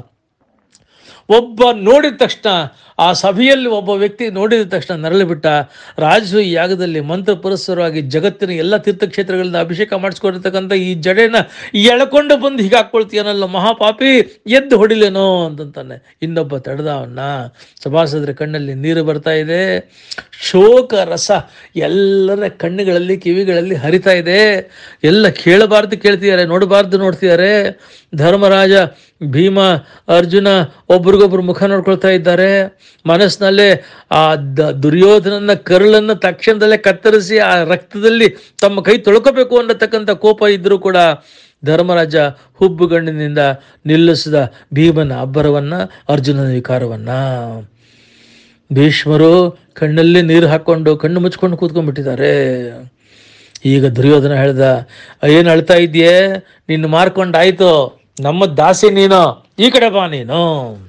ಒಬ್ಬ ನೋಡಿದ ತಕ್ಷಣ, ಆ ಸಭೆಯಲ್ಲಿ ಒಬ್ಬ ವ್ಯಕ್ತಿ ನೋಡಿದ ತಕ್ಷಣ ನರಳಿ ಬಿಟ್ಟ. ರಾಜಸೂಯ ಯಾಗದಲ್ಲಿ ಮಂತ್ರ ಪುರಸ್ಸರವಾಗಿ ಜಗತ್ತಿನ ಎಲ್ಲ ತೀರ್ಥಕ್ಷೇತ್ರಗಳಿಂದ ಅಭಿಷೇಕ ಮಾಡಿಸ್ಕೊಂಡಿರ್ತಕ್ಕಂಥ ಈ ಜಡೆನ ಎಳ್ಕೊಂಡು ಬಂದು ಹೀಗೆ ಹಾಕ್ಕೊಳ್ತೀಯನಲ್ಲ ಮಹಾಪಾಪಿ, ಎದ್ದು ಹೊಡಿಲೇನೋ ಅಂತಂತಾನೆ. ಇನ್ನೊಬ್ಬ ತಡೆದ ಅವನ್ನ. ಸಭಾಸದರ ಕಣ್ಣಲ್ಲಿ ನೀರು ಬರ್ತಾ ಇದೆ. ಶೋಕ ರಸ ಎಲ್ಲರ ಕಣ್ಣುಗಳಲ್ಲಿ ಕಿವಿಗಳಲ್ಲಿ ಹರಿತಾ ಇದೆ. ಎಲ್ಲ ಕೇಳಬಾರ್ದು ಕೇಳ್ತಿದ್ದಾರೆ, ನೋಡಬಾರ್ದು ನೋಡ್ತಿದ್ದಾರೆ. ಧರ್ಮರಾಜ, ಭೀಮ, ಅರ್ಜುನ ಒಬ್ರಿಗೊಬ್ರು ಮುಖ ನೋಡ್ಕೊಳ್ತಾ ಇದ್ದಾರೆ. ಮನಸ್ಸಿನಲ್ಲೇ ಆ ದ ದುರ್ಯೋಧನನ ಕರುಳನ್ನು ತಕ್ಷಣದಲ್ಲೇ ಕತ್ತರಿಸಿ ಆ ರಕ್ತದಲ್ಲಿ ತಮ್ಮ ಕೈ ತೊಳ್ಕೋಬೇಕು ಅನ್ನತಕ್ಕಂಥ ಕೋಪ ಇದ್ರೂ ಕೂಡ ಧರ್ಮರಾಜ ಹುಬ್ಬುಗಣ್ಣಿನಿಂದ ನಿಲ್ಲಿಸಿದ ಭೀಮನ ಅಬ್ಬರವನ್ನ, ಅರ್ಜುನನ ವಿಕಾರವನ್ನ. ಭೀಷ್ಮರು ಕಣ್ಣಲ್ಲಿ ನೀರು ಹಾಕ್ಕೊಂಡು ಕಣ್ಣು ಮುಚ್ಕೊಂಡು ಕೂತ್ಕೊಂಡ್ಬಿಟ್ಟಿದ್ದಾರೆ. ಈಗ ದುರ್ಯೋಧನ ಹೇಳ್ದ, ಏನು ಅಳ್ತಾ ಇದೆಯೇ? ನಿನ್ನ ಮಾರ್ಕೊಂಡಾಯ್ತು, ನಮ್ಮ ದಾಸಿ ನೀನು, ಈ ಕಡೆ ಬಾ ನೀನು.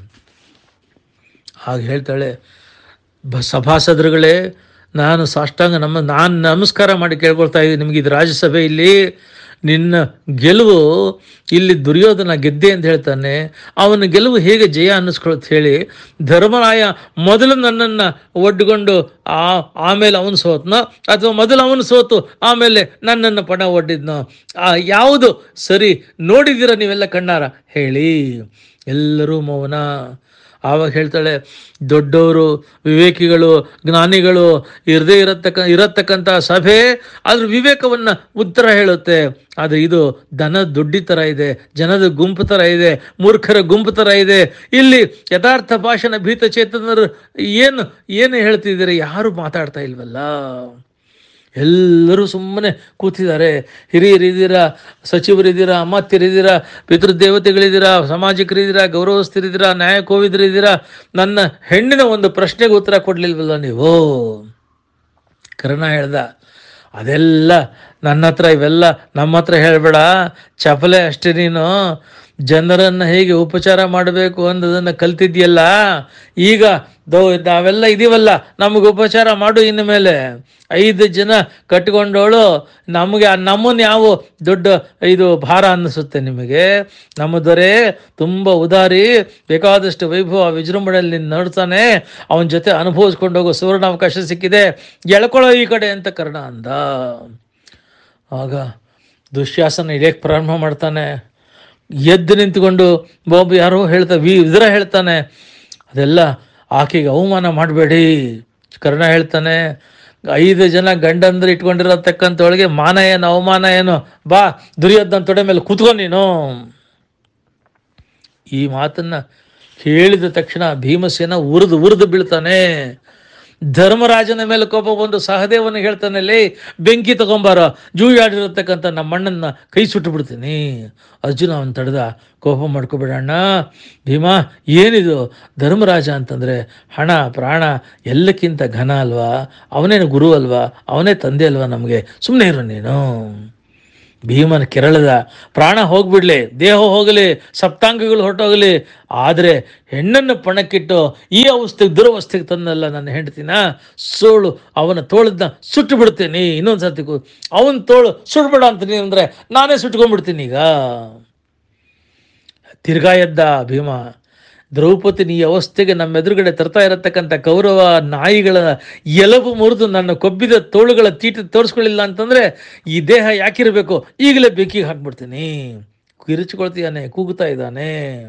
ಹಾಗ ಹೇಳ್ತಾಳೆ, ಬ ಸಭಾಸದರುಗಳೇ, ನಾನು ಸಾಷ್ಟಾಂಗ ನಮ್ಮ ನಾನು ನಮಸ್ಕಾರ ಮಾಡಿ ಕೇಳ್ಕೊಳ್ತಾ ಇದ್ದೀನಿ ನಿಮಗೆ, ಇದು ರಾಜ್ಯಸಭೆ, ಇಲ್ಲಿ ನಿನ್ನ ಗೆಲುವು, ಇಲ್ಲಿ ದುರ್ಯೋಧನ ಗೆದ್ದೆ ಅಂತ ಹೇಳ್ತಾನೆ, ಅವನ ಗೆಲುವು ಹೇಗೆ ಜಯ ಅನ್ನಿಸ್ಕೊಳತ್ ಹೇಳಿ. ಧರ್ಮರಾಯ ಮೊದಲು ನನ್ನನ್ನು ಒಡ್ಕೊಂಡು ಆ ಆಮೇಲೆ ಅವನು ಸೋತ್ನೋ, ಅಥವಾ ಮೊದಲು ಅವನು ಸೋತು ಆಮೇಲೆ ನನ್ನನ್ನು ಪಣ ಒಡ್ಡಿದ್ನೋ? ಆ ಯಾವುದು ಸರಿ ನೋಡಿದ್ದೀರ ನೀವೆಲ್ಲ ಕಣ್ಣಾರ ಹೇಳಿ. ಎಲ್ಲರೂ ಮೌನ. ಆವಾಗ ಹೇಳ್ತಾಳೆ, ದೊಡ್ಡವರು, ವಿವೇಕಿಗಳು, ಜ್ಞಾನಿಗಳು ಇರದೇ ಇರತಕ್ಕ ಇರತಕ್ಕಂಥ ಸಭೆ ಅದ್ರ ವಿವೇಕವನ್ನು ಉತ್ತರ ಹೇಳುತ್ತೆ. ಆದರೆ ಇದು ದನ ದುಡ್ಡಿ ಥರ ಇದೆ, ಜನದ ಗುಂಪು ಥರ ಇದೆ, ಮೂರ್ಖರ ಗುಂಪು ಥರ ಇದೆ. ಇಲ್ಲಿ ಯಥಾರ್ಥ ಭಾಷಣ ಭೀತ ಚೇತನರು ಏನು ಏನು ಹೇಳ್ತಿದ್ದಾರೆ? ಯಾರು ಮಾತಾಡ್ತಾ ಇಲ್ವಲ್ಲ. ಎಲ್ಲರೂ ಸುಮ್ಮನೆ ಕೂತಿದ್ದಾರೆ. ಹಿರಿಯರಿದ್ದೀರಾ, ಸಚಿವರಿದ್ದೀರಾ, ಅಮಾತ್ಯರಿದ್ದೀರಾ, ಪಿತೃದೇವತೆಗಳಿದ್ದೀರಾ, ಸಾಮಾಜಿಕರಿದ್ದೀರಾ, ಗೌರವಸ್ಥರಿದ್ದೀರಾ, ನ್ಯಾಯ ಕೋವಿದರಿದ್ದೀರಾ. ನನ್ನ ಹೆಣ್ಣಿನ ಒಂದು ಪ್ರಶ್ನೆಗೆ ಉತ್ತರ ಕೊಡಲಿಲ್ವಲ್ಲ ನೀವು? ಕರ್ಣ ಹೇಳ್ದ, ಅದೆಲ್ಲ ನನ್ನ ಹತ್ರ, ಇವೆಲ್ಲ ನಮ್ಮ ಹತ್ರ ಹೇಳಬೇಡ, ಚಪಲೆ ಅಷ್ಟೇ ನೀನು. ಜನರನ್ನು ಹೇಗೆ ಉಪಚಾರ ಮಾಡಬೇಕು ಅನ್ನೋದನ್ನು ಕಲ್ತಿದ್ಯಲ್ಲ, ಈಗ ದೋ ನಾವೆಲ್ಲ ಇದೀವಲ್ಲ, ನಮಗೆ ಉಪಚಾರ ಮಾಡು. ಇನ್ನು ಮೇಲೆ ಐದು ಜನ ಕಟ್ಕೊಂಡವಳು ನಮಗೆ, ನಮ್ಮನ್ನು ಯಾವ ದೊಡ್ಡ ಇದು ಭಾರ ಅನ್ನಿಸುತ್ತೆ ನಿಮಗೆ? ನಮ್ಮ ದೊರೆ ತುಂಬ ಉದಾರಿ, ಬೇಕಾದಷ್ಟು ವೈಭವ ವಿಜೃಂಭಣೆಯಲ್ಲಿ ನೋಡ್ತಾನೆ, ಅವನ ಜೊತೆ ಅನುಭವಿಸ್ಕೊಂಡು ಹೋಗೋ ಸುವರ್ಣ ಅವಕಾಶ ಸಿಕ್ಕಿದೆ, ಎಳ್ಕೊಳ್ಳೋ ಈ ಕಡೆ ಅಂತ ಕರ್ಣ ಅಂದ. ಆಗ ದುಶ್ಯಾಸನ ಇಳಿಯಕ್ಕೆ ಪ್ರಾರಂಭ ಮಾಡ್ತಾನೆ. ಎದ್ದು ನಿಂತ್ಕೊಂಡು ಬಾಬು ಯಾರೋ ಹೇಳ್ತಾ ವಿ ಇದರ ಹೇಳ್ತಾನೆ, ಅದೆಲ್ಲ ಆಕೆಗೆ ಅವಮಾನ ಮಾಡಬೇಡಿ. ಕರ್ಣ ಹೇಳ್ತಾನೆ, ಐದು ಜನ ಗಂಡಂದ್ರೆ ಇಟ್ಕೊಂಡಿರತಕ್ಕಂಥವಳಿಗೆ ಮಾನ ಏನು ಅವಮಾನ ಏನು? ಬಾ ದುರ್ಯೋಧನ ತೊಡೆ ಮೇಲೆ ಕೂತ್ಕೊ ನೀನು. ಈ ಮಾತನ್ನ ಹೇಳಿದ ತಕ್ಷಣ ಭೀಮಸೇನ ಉರಿದು ಉರಿದು ಬೀಳ್ತಾನೆ. ಧರ್ಮರಾಜನ ಮೇಲೆ ಕೋಪ ಬಂದು ಸಹದೇವನ ಹೇಳ್ತಾನೆ, ಲೇ ಬೆಂಕಿ ತಗೊಂಬಾರೋ, ಜೂಯಾಡಿರತಕ್ಕಂಥ ನಮ್ಮ ಅಣ್ಣನ ಕೈ ಸುಟ್ಟು ಬಿಡ್ತೀನಿ. ಅರ್ಜುನ ಅವನು ತಡೆದ, ಕೋಪ ಮಾಡ್ಕೊಬೇಡಣ್ಣ ಭೀಮಾ, ಏನಿದು? ಧರ್ಮರಾಜ ಅಂತಂದರೆ ಹಣ ಪ್ರಾಣ ಎಲ್ಲಕ್ಕಿಂತ ಘನ ಅಲ್ವಾ? ಅವನೇನು ಗುರು ಅಲ್ವಾ? ಅವನೇ ತಂದೆ ಅಲ್ವಾ ನಮಗೆ? ಸುಮ್ಮನೆ ಇರು ನೀನು. ಭೀಮನ ಕೆರಳದ, ಪ್ರಾಣ ಹೋಗ್ಬಿಡ್ಲಿ, ದೇಹ ಹೋಗಲಿ, ಸಪ್ತಾಂಗಗಳು ಹೊರಟೋಗಲಿ, ಆದರೆ ಹೆಣ್ಣನ್ನು ಪಣಕ್ಕಿಟ್ಟು ಈ ಅವಸ್ಥೆಗೆ ದುರವಸ್ಥೆಗೆ ತಂದಲ್ಲ ನನ್ನ ಹೆಂಡತಿನ, ಸೋಳು ಅವನ ತೋಳದನ್ನ ಸುಟ್ಟು ಬಿಡ್ತೀನಿ. ಇನ್ನೊಂದು ಸರ್ತಿ ಅವನ ತೋಳು ಸುಟ್ಬೇಡ ಅಂತೀನಿ ಅಂದರೆ ನಾನೇ ಸುಟ್ಕೊಂಡ್ಬಿಡ್ತೀನಿ. ಈಗ ತಿರ್ಗಾ ಎದ್ದ ಭೀಮ. ದ್ರೌಪದಿ ಈ ಅವಸ್ಥೆಗೆ ನಮ್ಮ ಎದುರುಗಡೆ ತರ್ತಾ ಇರತಕ್ಕಂಥ ಕೌರವ ನಾಯಿಗಳ ಎಲಬು ಮುರಿದು ನನ್ನ ಕೊಬ್ಬಿದ ತೋಳುಗಳ ತೀಟ ತೋರಿಸ್ಕೊಳ್ಳಿಲ್ಲ ಅಂತಂದರೆ ಈ ದೇಹ ಯಾಕಿರಬೇಕು? ಈಗಲೇ ಬೆಂಕಿಗೆ ಹಾಕ್ಬಿಡ್ತೀನಿ. ಕಿರಿಚಿಕೊಳ್ತೀಯಾನೆ, ಕೂಗುತ್ತಾ ಇದ್ದಾನೆ.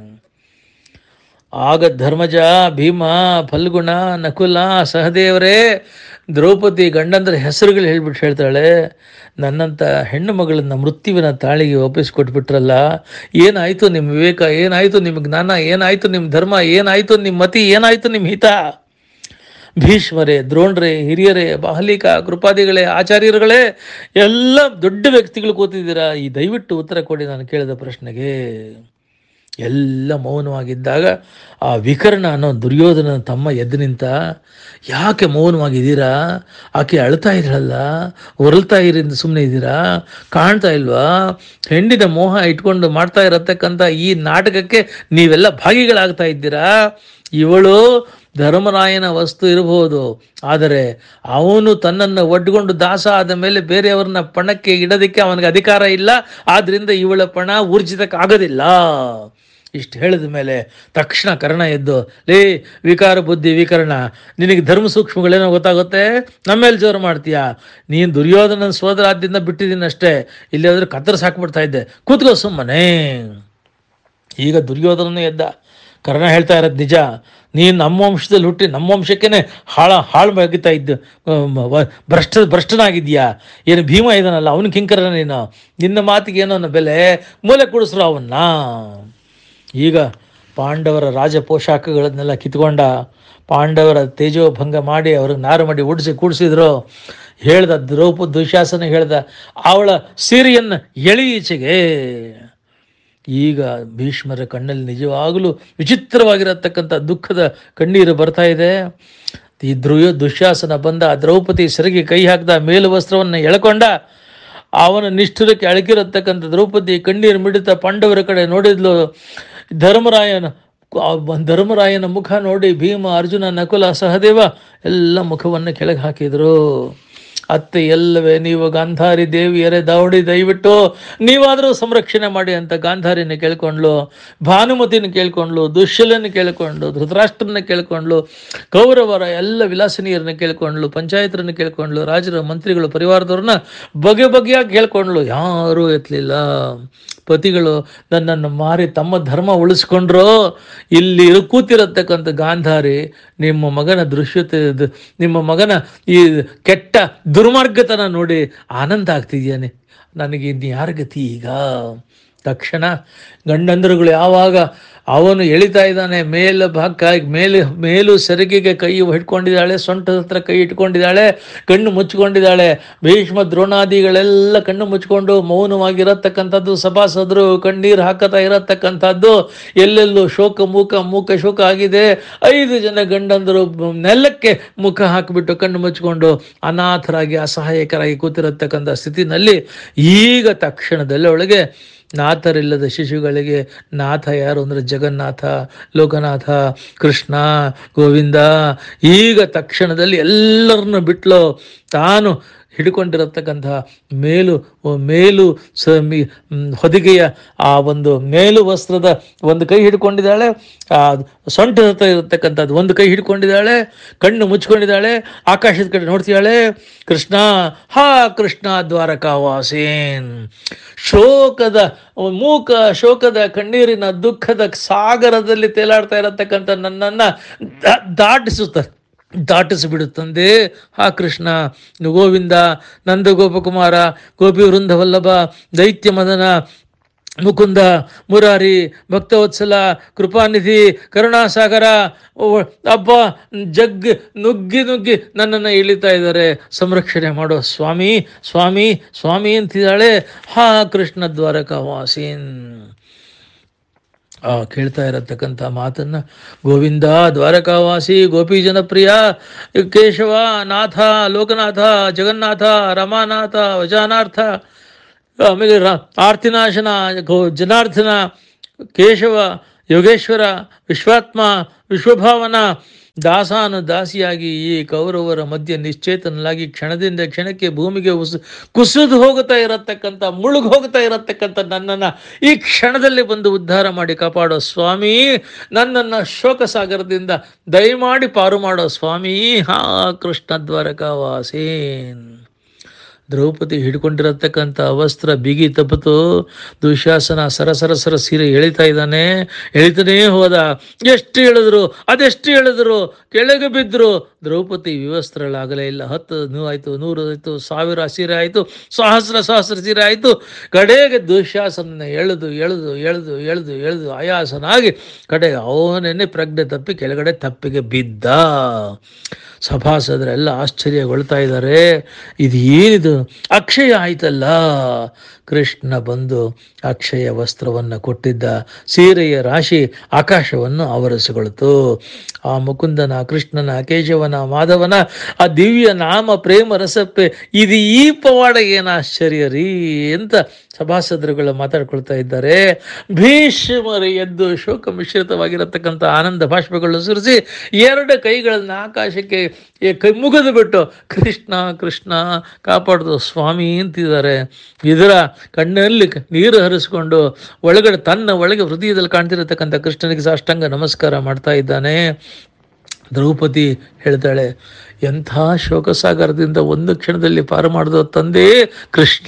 ಆಗ ಧರ್ಮಜ, ಭೀಮ, ಫಲ್ಗುಣ, ನಕುಲ, ಸಹದೇವರೇ, ದ್ರೌಪದಿ ಗಂಡಂದ್ರ ಹೆಸರುಗಳು ಹೇಳ್ಬಿಟ್ಟು ಹೇಳ್ತಾಳೆ, ನನ್ನಂಥ ಹೆಣ್ಣು ಮಗಳನ್ನ ಮೃತ್ಯುವಿನ ತಾಳಿಗೆ ಒಪ್ಪಿಸ್ಕೊಟ್ಬಿಟ್ರಲ್ಲ, ಏನಾಯಿತು ನಿಮ್ಮ ವಿವೇಕ, ಏನಾಯಿತು ನಿಮ್ಮ ಜ್ಞಾನ, ಏನಾಯಿತು ನಿಮ್ಮ ಧರ್ಮ, ಏನಾಯಿತು ನಿಮ್ಮ ಮತಿ, ಏನಾಯಿತು ನಿಮ್ಮ ಹಿತ? ಭೀಷ್ಮರೇ, ದ್ರೋಣ್ರೇ, ಹಿರಿಯರೇ, ಬಾಹಲಿಕ, ಕೃಪಾದಿಗಳೇ, ಆಚಾರ್ಯರುಗಳೇ, ಎಲ್ಲ ದೊಡ್ಡ ವ್ಯಕ್ತಿಗಳು ಕೂತಿದ್ದೀರಾ, ಈ ದಯವಿಟ್ಟು ಉತ್ತರ ಕೊಡಿ ನಾನು ಕೇಳಿದ ಪ್ರಶ್ನೆಗೆ. ಎಲ್ಲ ಮೌನವಾಗಿದ್ದಾಗ ಆ ವಿಕರ್ಣ ಅನ್ನೋ ದುರ್ಯೋಧನ ತಮ್ಮ ಎದ್ದು ನಿಂತ, ಯಾಕೆ ಮೌನವಾಗಿದ್ದೀರಾ? ಆಕೆ ಅಳ್ತಾ ಇದ್ರಲ್ಲ, ಹೊರಳ್ತಾ ಇರಿಂದ ಸುಮ್ಮನೆ ಇದ್ದೀರಾ? ಕಾಣ್ತಾ ಇಲ್ವಾ? ಹೆಣ್ಣಿನ ಮೋಹ ಇಟ್ಕೊಂಡು ಮಾಡ್ತಾ ಇರತಕ್ಕಂಥ ಈ ನಾಟಕಕ್ಕೆ ನೀವೆಲ್ಲ ಭಾಗಿಗಳಾಗ್ತಾ ಇದ್ದೀರಾ. ಇವಳು ಧರ್ಮರಾಯನ ವಸ್ತು ಇರಬಹುದು, ಆದರೆ ಅವನು ತನ್ನನ್ನು ಒಡ್ಕೊಂಡು ದಾಸ ಆದ ಮೇಲೆ ಬೇರೆಯವ್ರನ್ನ ಪಣಕ್ಕೆ ಇಡೋದಕ್ಕೆ ಅವನಿಗೆ ಅಧಿಕಾರ ಇಲ್ಲ. ಆದ್ದರಿಂದ ಇವಳ ಪಣ ಊರ್ಜಿತಕ್ಕಾಗೋದಿಲ್ಲ. ಇಷ್ಟು ಹೇಳಿದ ಮೇಲೆ ತಕ್ಷಣ ಕರ್ಣ ಎದ್ದು, ಲೇ ವಿಕಾರ ಬುದ್ಧಿ ವಿಕರ್ಣ, ನಿನಗೆ ಧರ್ಮ ಸೂಕ್ಷ್ಮಗಳೇನೋ ಗೊತ್ತಾಗುತ್ತೆ, ನಮ್ಮೇಲೆ ಜೋರು ಮಾಡ್ತೀಯಾ? ನೀನು ದುರ್ಯೋಧನ ಸೋದರಾದ್ಯದಿಂದ ಬಿಟ್ಟಿದ್ದೀನಿ ಅಷ್ಟೇ, ಇಲ್ಲಿ ಹೋದ್ರೆ ಕತ್ತರಿಸಿ ಹಾಕ್ಬಿಡ್ತಾ ಇದ್ದೆ, ಕೂತ್ಕೋ ಸುಮ್ಮನೆ. ಈಗ ದುರ್ಯೋಧನನೇ ಎದ್ದ. ಕರ್ಣ ಹೇಳ್ತಾ ಇರೋದು ನಿಜ, ನೀನು ನಮ್ಮ ವಂಶದಲ್ಲಿ ಹುಟ್ಟಿ ನಮ್ಮ ವಂಶಕ್ಕೇನೆ ಹಾಳ ಹಾಳು ಬಗಿತಾ ಇದ್ದು ಭ್ರಷ್ಟ ಭ್ರಷ್ಟನಾಗಿದ್ಯಾ? ಏನು ಭೀಮ ಇದಾನಲ್ಲ ಅವನು ಕಿಂಕರ ನೀನು, ನಿನ್ನ ಮಾತಿಗೆ ಏನೋ ಅನ್ನೋ ಬೆಲೆ, ಮೂಲೆ ಕುಡಿಸ್ರು ಅವನ್ನ. ಈಗ ಪಾಂಡವರ ರಾಜ ಪೋಷಾಕಗಳನ್ನೆಲ್ಲ ಕಿತ್ಕೊಂಡ, ಪಾಂಡವರ ತೇಜೋಭಂಗ ಮಾಡಿ ಅವ್ರಿಗೆ ನಾರು ಮಾಡಿ ಉಡಿಸಿ ಕೂಡಿಸಿದ್ರು. ಹೇಳ್ದ ದ್ರೌಪದಿ, ದುಶ್ಯಾಸನ ಹೇಳ್ದ, ಅವಳ ಸೀರೆಯನ್ನು ಎಳೀಚೆಗೆ. ಈಗ ಭೀಷ್ಮರ ಕಣ್ಣಲ್ಲಿ ನಿಜವಾಗಲೂ ವಿಚಿತ್ರವಾಗಿರತಕ್ಕಂಥ ದುಃಖದ ಕಣ್ಣೀರು ಬರ್ತಾ ಇದೆ. ಈ ಧ್ರುವ ದುಶ್ಯಾಸನ ಬಂದ, ದ್ರೌಪದಿ ಸೆರಗಿ ಕೈ ಹಾಕ್ದ, ಮೇಲು ವಸ್ತ್ರವನ್ನು ಎಳ್ಕೊಂಡ. ಅವನ ನಿಷ್ಠುರಕ್ಕೆ ಅಳಕಿರತಕ್ಕಂಥ ದ್ರೌಪದಿ ಕಣ್ಣೀರು ಮಿಡಿತ ಪಾಂಡವರ ಕಡೆ ನೋಡಿದ್ಲು. ಧರ್ಮರಾಯನ ಧರ್ಮರಾಯನ ಮುಖ ನೋಡಿ ಭೀಮ, ಅರ್ಜುನ, ನಕುಲ, ಸಹದೇವ ಎಲ್ಲ ಮುಖವನ್ನು ಕೆಳಗೆ ಹಾಕಿದರು. ಅತ್ತೆ ಎಲ್ಲವೇ ನೀವು ಗಾಂಧಾರಿ ದೇವಿಯರೇ ದಾವಡಿ, ದಯವಿಟ್ಟು ನೀವಾದರೂ ಸಂರಕ್ಷಣೆ ಮಾಡಿ ಅಂತ ಗಾಂಧಾರಿನ ಕೇಳ್ಕೊಂಡ್ಲು, ಭಾನುಮತಿನ ಕೇಳ್ಕೊಂಡ್ಲು, ದುಶ್ಯಲನ ಕೇಳ್ಕೊಂಡ್ಲು, ಧೃತರಾಷ್ಟ್ರನ ಕೇಳ್ಕೊಂಡ್ಲು, ಕೌರವರ ಎಲ್ಲ ವಿಲಾಸನೀಯರನ್ನ ಕೇಳ್ಕೊಂಡ್ಲು, ಪಂಚಾಯತರನ್ನ ಕೇಳ್ಕೊಂಡ್ಲು, ರಾಜರ ಮಂತ್ರಿಗಳು ಪರಿವಾರದವ್ರನ್ನ ಬಗೆ ಬಗೆಯಾಗಿ ಕೇಳ್ಕೊಂಡ್ಲು. ಯಾರೂ ಎತ್ತಲಿಲ್ಲ. ಪತಿಗಳು ನನ್ನನ್ನು ಮಾರಿ ತಮ್ಮ ಧರ್ಮ ಉಳಿಸ್ಕೊಂಡ್ರು. ಇಲ್ಲಿ ಕೂತಿರತಕ್ಕಂಥ ಗಾಂಧಾರಿ ನಿಮ್ಮ ಮಗನ ದೃಶ್ಯತೆ, ನಿಮ್ಮ ಮಗನ ಈ ಕೆಟ್ಟ ದುರ್ಮಾರ್ಗತನ ನೋಡಿ ಆನಂದ ಆಗ್ತಿದ್ಯಾನೆ. ನನಗೆ ಇನ್ನು ಯಾರ ಗತಿ ಈಗ? ತಕ್ಷಣ ಗಂಡಂದರುಗಳು ಯಾವಾಗ ಅವನು ಎಳಿತಾ ಇದ್ದಾನೆ, ಮೇಲ ಭಾಗ ಮೇಲೆ ಮೇಲು ಸೆರಗಿಗೆ ಕೈ ಹಿಡ್ಕೊಂಡಿದ್ದಾಳೆ, ಸೊಂಟದ ಹತ್ರ ಕೈ ಇಟ್ಕೊಂಡಿದ್ದಾಳೆ, ಕಣ್ಣು ಮುಚ್ಕೊಂಡಿದ್ದಾಳೆ. ಭೀಷ್ಮ ದ್ರೋಣಾದಿಗಳೆಲ್ಲ ಕಣ್ಣು ಮುಚ್ಕೊಂಡು ಮೌನವಾಗಿರತಕ್ಕಂಥದ್ದು, ಸಭಾಸದರು ಕಣ್ಣೀರು ಹಾಕತಾ ಇರತಕ್ಕಂಥದ್ದು, ಎಲ್ಲೆಲ್ಲೂ ಶೋಕ ಮೂಕ ಮೂಕ ಶೋಕ ಆಗಿದೆ. ಐದು ಜನ ಗಂಡಂದರು ನೆಲಕ್ಕೆ ಮುಖ ಹಾಕಿಬಿಟ್ಟು ಕಣ್ಣು ಮುಚ್ಕೊಂಡು ಅನಾಥರಾಗಿ ಅಸಹಾಯಕರಾಗಿ ಕೂತಿರತಕ್ಕಂಥ ಸ್ಥಿತಿನಲ್ಲಿ ಈಗ ತಕ್ಷಣದಲ್ಲೇ ಒಳಗೆ ನಾಥರಿಲ್ಲದ ಶಿಶುಗಳಿಗೆ ನಾಥ ಯಾರು ಅಂದರೆ ಜಗನ್ನಾಥ, ಲೋಕನಾಥ, ಕೃಷ್ಣ, ಗೋವಿಂದ. ಈಗ ತಕ್ಷಣದಲ್ಲಿ ಎಲ್ಲರನ್ನು ಬಿಟ್ಲು. ತಾನು ಹಿಡ್ಕೊಂಡಿರತಕ್ಕಂಥ ಮೇಲು ಮೇಲು ಸ ಮಿ ಹೊದಿಗೆಯ ಆ ಒಂದು ಮೇಲು ವಸ್ತ್ರದ ಒಂದು ಕೈ ಹಿಡ್ಕೊಂಡಿದ್ದಾಳೆ, ಆ ಸೊಂಟದ ಹತ್ರ ಇರತಕ್ಕಂಥದ್ದು ಒಂದು ಕೈ ಹಿಡ್ಕೊಂಡಿದ್ದಾಳೆ, ಕಣ್ಣು ಮುಚ್ಕೊಂಡಿದ್ದಾಳೆ, ಆಕಾಶದ ಕಡೆ ನೋಡ್ತಿದ್ದಾಳೆ. ಕೃಷ್ಣ, ಹಾ ಕೃಷ್ಣ ದ್ವಾರಕಾವಾಸೇನ್. ಶೋಕದ ಮೂಕ ಶೋಕದ ಕಣ್ಣೀರಿನ ದುಃಖದ ಸಾಗರದಲ್ಲಿ ತೇಲಾಡ್ತಾ ಇರತಕ್ಕಂಥ ನನ್ನನ್ನು ದಾಟಿಸುತ್ತಾರೆ ದಾಟಿಸಿಬಿಡುತ್ತಂದೆ. ಹಾ ಕೃಷ್ಣ, ಗೋವಿಂದ, ನಂದ ಗೋಪಕುಮಾರ, ಗೋಪಿ ವೃಂದವಲ್ಲಭ, ದೈತ್ಯ ಮದನ, ಮುಕುಂದ, ಮುರಾರಿ, ಭಕ್ತವತ್ಸಲ, ಕೃಪಾನಿಧಿ, ಕರುಣಾಸಾಗರ, ಅಬ್ಬ ಜಗ್ ನುಗ್ಗಿ ನುಗ್ಗಿ ನನ್ನನ್ನು ಇಳಿತಾ ಇದ್ದಾರೆ, ಸಂರಕ್ಷಣೆ ಮಾಡೋ ಸ್ವಾಮಿ ಸ್ವಾಮಿ ಸ್ವಾಮಿ ಅಂತಿದ್ದಾಳೆ. ಹಾ ಕೃಷ್ಣ ದ್ವಾರಕಾವಾಸೀನ್. ಆ ಕೇಳ್ತಾ ಇರತಕ್ಕಂಥ ಮಾತನ್ನು ಗೋವಿಂದ, ದ್ವಾರಕಾವಾಸಿ, ಗೋಪಿ ಜನಪ್ರಿಯ, ಕೇಶವ, ನಾಥ, ಲೋಕನಾಥ, ಜಗನ್ನಾಥ, ರಮಾನಾಥ, ವಜಾನಾರ್ಥ, ಆಮೇಲೆ ರ ಆರ್ತಿನಾಶನ, ಗೋ ಜನಾರ್ದನ, ಕೇಶವ, ಯೋಗೇಶ್ವರ, ವಿಶ್ವಾತ್ಮ, ವಿಶ್ವಭಾವನ, ದಾಸಾನು ದಾಸಿಯಾಗಿ ಈ ಕೌರವರ ಮಧ್ಯೆ ನಿಶ್ಚೇತನಲಾಗಿ ಕ್ಷಣದಿಂದ ಕ್ಷಣಕ್ಕೆ ಭೂಮಿಗೆ ಉಸ್ ಕುಸಿದು ಹೋಗುತ್ತಾ ಇರತಕ್ಕಂಥ, ಮುಳುಗು ಹೋಗ್ತಾ ಇರತಕ್ಕಂಥ ನನ್ನನ್ನು ಈ ಕ್ಷಣದಲ್ಲಿ ಬಂದು ಉದ್ಧಾರ ಮಾಡಿ ಕಾಪಾಡೋ ಸ್ವಾಮಿ, ನನ್ನನ್ನು ಶೋಕ ಸಾಗರದಿಂದ ದಯಮಾಡಿ ಪಾರು ಮಾಡೋ ಸ್ವಾಮಿ. ಹಾ ಕೃಷ್ಣ ದ್ವಾರಕಾವಾಸೇನ್. ದ್ರೌಪದಿ ಹಿಡ್ಕೊಂಡಿರತಕ್ಕಂಥ ವಸ್ತ್ರ ಬಿಗಿ ತಪ್ಪಿತು. ದುಶ್ಯಾಸನ ಸರಸರ ಸರ ಸೀರೆ ಎಳಿತಾ ಇದ್ದಾನೆ. ಎಳಿತಾನೇ ಹೋದ. ಎಷ್ಟು ಎಳೆದ್ರು ಅದೆಷ್ಟು ಎಳೆದ್ರು ಕೆಳಗೆ ಬಿದ್ದರು. ದ್ರೌಪದಿ ವಿವಸ್ತ್ರಳಾಗಲೇ ಇಲ್ಲ. ಹತ್ತು ನೂರು ಆಯಿತು, ನೂರು ಆಯಿತು, ಸಾವಿರ ಸೀರೆ ಆಯಿತು, ಸಹಸ್ರ ಸಹಸ್ರ ಸೀರೆ ಆಯಿತು. ಕಡೆಗೆ ದುಶ್ಯಾಸನ ಎಳೆದು ಎಳೆದು ಎಳೆದು ಎಳೆದು ಎಳೆದು ಆಯಾಸನಾಗಿ ಕಡೆಗೆ ಅವನನ್ನೇ ಪ್ರಜ್ಞೆ ತಪ್ಪಿ ಕೆಳಗಡೆ ತಪ್ಪಿಗೆ ಬಿದ್ದ. ಸಭಾಸದರೆಲ್ಲ ಆಶ್ಚರ್ಯಗೊಳ್ತಾ ಇದ್ದಾರೆ. ಇದು ಏನಿದು, ಅಕ್ಷಯ ಆಯ್ತಲ್ಲ. ಕೃಷ್ಣ ಬಂದು ಅಕ್ಷಯ ವಸ್ತ್ರವನ್ನು ಕೊಟ್ಟಿದ್ದ. ಸೀರೆಯ ರಾಶಿ ಆಕಾಶವನ್ನು ಆವರಿಸಿಕೊಳ್ತು. ಆ ಮುಕುಂದನ, ಕೃಷ್ಣನ, ಕೇಶವನ, ಮಾಧವನ ಆ ದಿವ್ಯ ನಾಮ ಪ್ರೇಮ ರಸಪ್ಪೆ, ಇದು ಈ ಪವಾಡ ಏನು ಆಶ್ಚರ್ಯ ರೀ ಅಂತ ಸಭಾಸದರುಗಳು ಮಾತಾಡ್ಕೊಳ್ತಾ ಇದ್ದಾರೆ. ಭೀಷ್ಮರು ಎದ್ದು ಶೋಕ ಮಿಶ್ರಿತವಾಗಿರತಕ್ಕಂಥ ಆನಂದ ಭಾಷ್ಪಗಳು ಸುರಿಸಿ ಎರಡು ಕೈಗಳನ್ನು ಆಕಾಶಕ್ಕೆ ಕೈ ಮುಗಿದು ಬಿಟ್ಟು ಕೃಷ್ಣ ಕೃಷ್ಣ ಕಾಪಾಡ್ದು ಸ್ವಾಮಿ ಅಂತಿದ್ದಾರೆ. ಇದರ ಕಣ್ಣಲ್ಲಿ ನೀರು ಹರಿಸ್ಕೊಂಡು ಒಳಗಡೆ ತನ್ನ ಒಳಗೆ ಹೃದಯದಲ್ಲಿ ಕಾಣ್ತಿರತಕ್ಕಂಥ ಕೃಷ್ಣನಿಗೆ ಸಾಷ್ಟಾಂಗ ನಮಸ್ಕಾರ ಮಾಡ್ತಾ ಇದ್ದಾನೆ. ದ್ರೌಪದಿ ಹೇಳ್ತಾಳೆ, ಎಂಥ ಶೋಕಸಾಗರದಿಂದ ಒಂದು ಕ್ಷಣದಲ್ಲಿ ಪಾರು ಮಾಡಿದ ತಂದೆ ಕೃಷ್ಣ.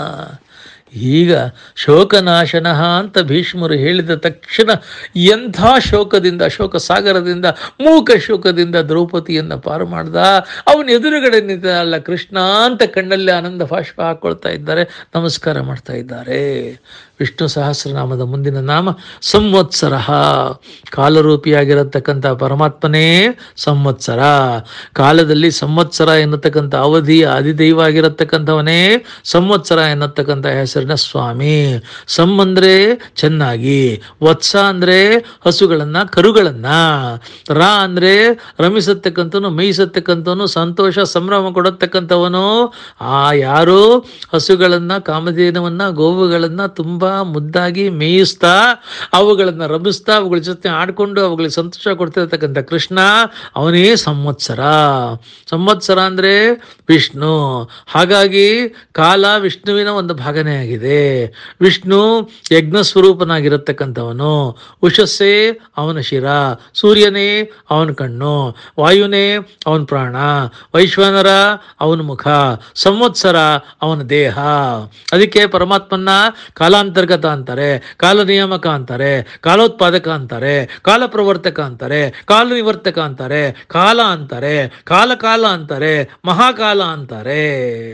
ಈಗ ಶೋಕನಾಶನ ಅಂತ ಭೀಷ್ಮರು ಹೇಳಿದ ತಕ್ಷಣ ಎಂಥ ಶೋಕದಿಂದ, ಶೋಕ ಸಾಗರದಿಂದ, ಮೂಕ ಶೋಕದಿಂದ ದ್ರೌಪದಿಯನ್ನು ಪಾರು ಮಾಡ್ದ. ಅವನ ಎದುರುಗಡೆ ನಿಂತ ಅಲ್ಲ ಕೃಷ್ಣ ಅಂತ ಕಣ್ಣಲ್ಲಿ ಆನಂದ ಭಾಷ್ಪ ಹಾಕ್ಕೊಳ್ತಾ ಇದ್ದಾರೆ, ನಮಸ್ಕಾರ ಮಾಡ್ತಾ ಇದ್ದಾರೆ. ವಿಷ್ಣು ಸಹಸ್ರನಾಮದ ಮುಂದಿನ ನಾಮ ಸಂವತ್ಸರ. ಕಾಲರೂಪಿಯಾಗಿರತಕ್ಕಂಥ ಪರಮಾತ್ಮನೇ ಸಂವತ್ಸರ. ಕಾಲದಲ್ಲಿ ಸಂವತ್ಸರ ಎನ್ನತಕ್ಕಂಥ ಅವಧಿಯ ಅಧಿದೈವ ಆಗಿರತಕ್ಕಂಥವನೇ ಸಂವತ್ಸರ ಎನ್ನತಕ್ಕಂಥ ಹೆಸರಿನ ಸ್ವಾಮಿ. ಸಂ ಅಂದ್ರೆ ಚೆನ್ನಾಗಿ, ವತ್ಸ ಅಂದ್ರೆ ಹಸುಗಳನ್ನ ಕರುಗಳನ್ನ, ರಾ ಅಂದ್ರೆ ರಮಿಸತಕ್ಕಂಥವನು, ಮೇಯಿಸತಕ್ಕಂಥವನು, ಸಂತೋಷ ಸಂಭ್ರಮ ಕೊಡತಕ್ಕಂಥವನು. ಆ ಯಾರು ಹಸುಗಳನ್ನ, ಕಾಮಧೇನವನ್ನ, ಗೋವುಗಳನ್ನ ತುಂಬಾ ಮುದ್ದಾಗಿ ಮೇಯಿಸ್ತಾ ಅವುಗಳನ್ನ ರಮಿಸ್ತಾ ಅವುಗಳ ಜೊತೆ ಆಡ್ಕೊಂಡು ಅವುಗಳಿಗೆ ಸಂತೋಷ ಕೊಡ್ತಿರ್ತಕ್ಕಂಥ ಕೃಷ್ಣ, ಅವನೇ ಸಂವತ್ಸರ. ಸಂವತ್ಸರ ಅಂದ್ರೆ ವಿಷ್ಣು. ಹಾಗಾಗಿ ಕಾಲ ವಿಷ್ಣುವಿನ ಒಂದು ಭಾಗನೇ ಆಗಿದೆ. ವಿಷ್ಣು ಯಜ್ಞ ಸ್ವರೂಪನಾಗಿರತಕ್ಕಂಥವನು. ಉಷಸ್ಸೇ ಅವನ ಶಿರ, ಸೂರ್ಯನೇ ಅವನ ಕಣ್ಣು, ವಾಯುನೇ ಅವನ ಪ್ರಾಣ, ವೈಶ್ವಾನರ ಅವನ ಮುಖ, ಸಂವತ್ಸರ ಅವನ ದೇಹ. ಅದಕ್ಕೆ ಪರಮಾತ್ಮನ ಕಾಲಾಂತರ್ಗತ ಅಂತಾರೆ, ಕಾಲ ನಿಯಾಮಕ ಅಂತಾರೆ, ಕಾಲೋತ್ಪಾದಕ ಅಂತಾರೆ, ಕಾಲ ಪ್ರವರ್ತಕ ಅಂತಾರೆ, ಕಾಲ ನಿವರ್ತಕ ಅಂತಾರೆ, ಕಾಲ ಅಂತಾರೆ, ಕಾಲ ಕಾಲ ಅಂತಾರೆ, ಮಹಾಕಾಲ ಅಂತಾರೆ.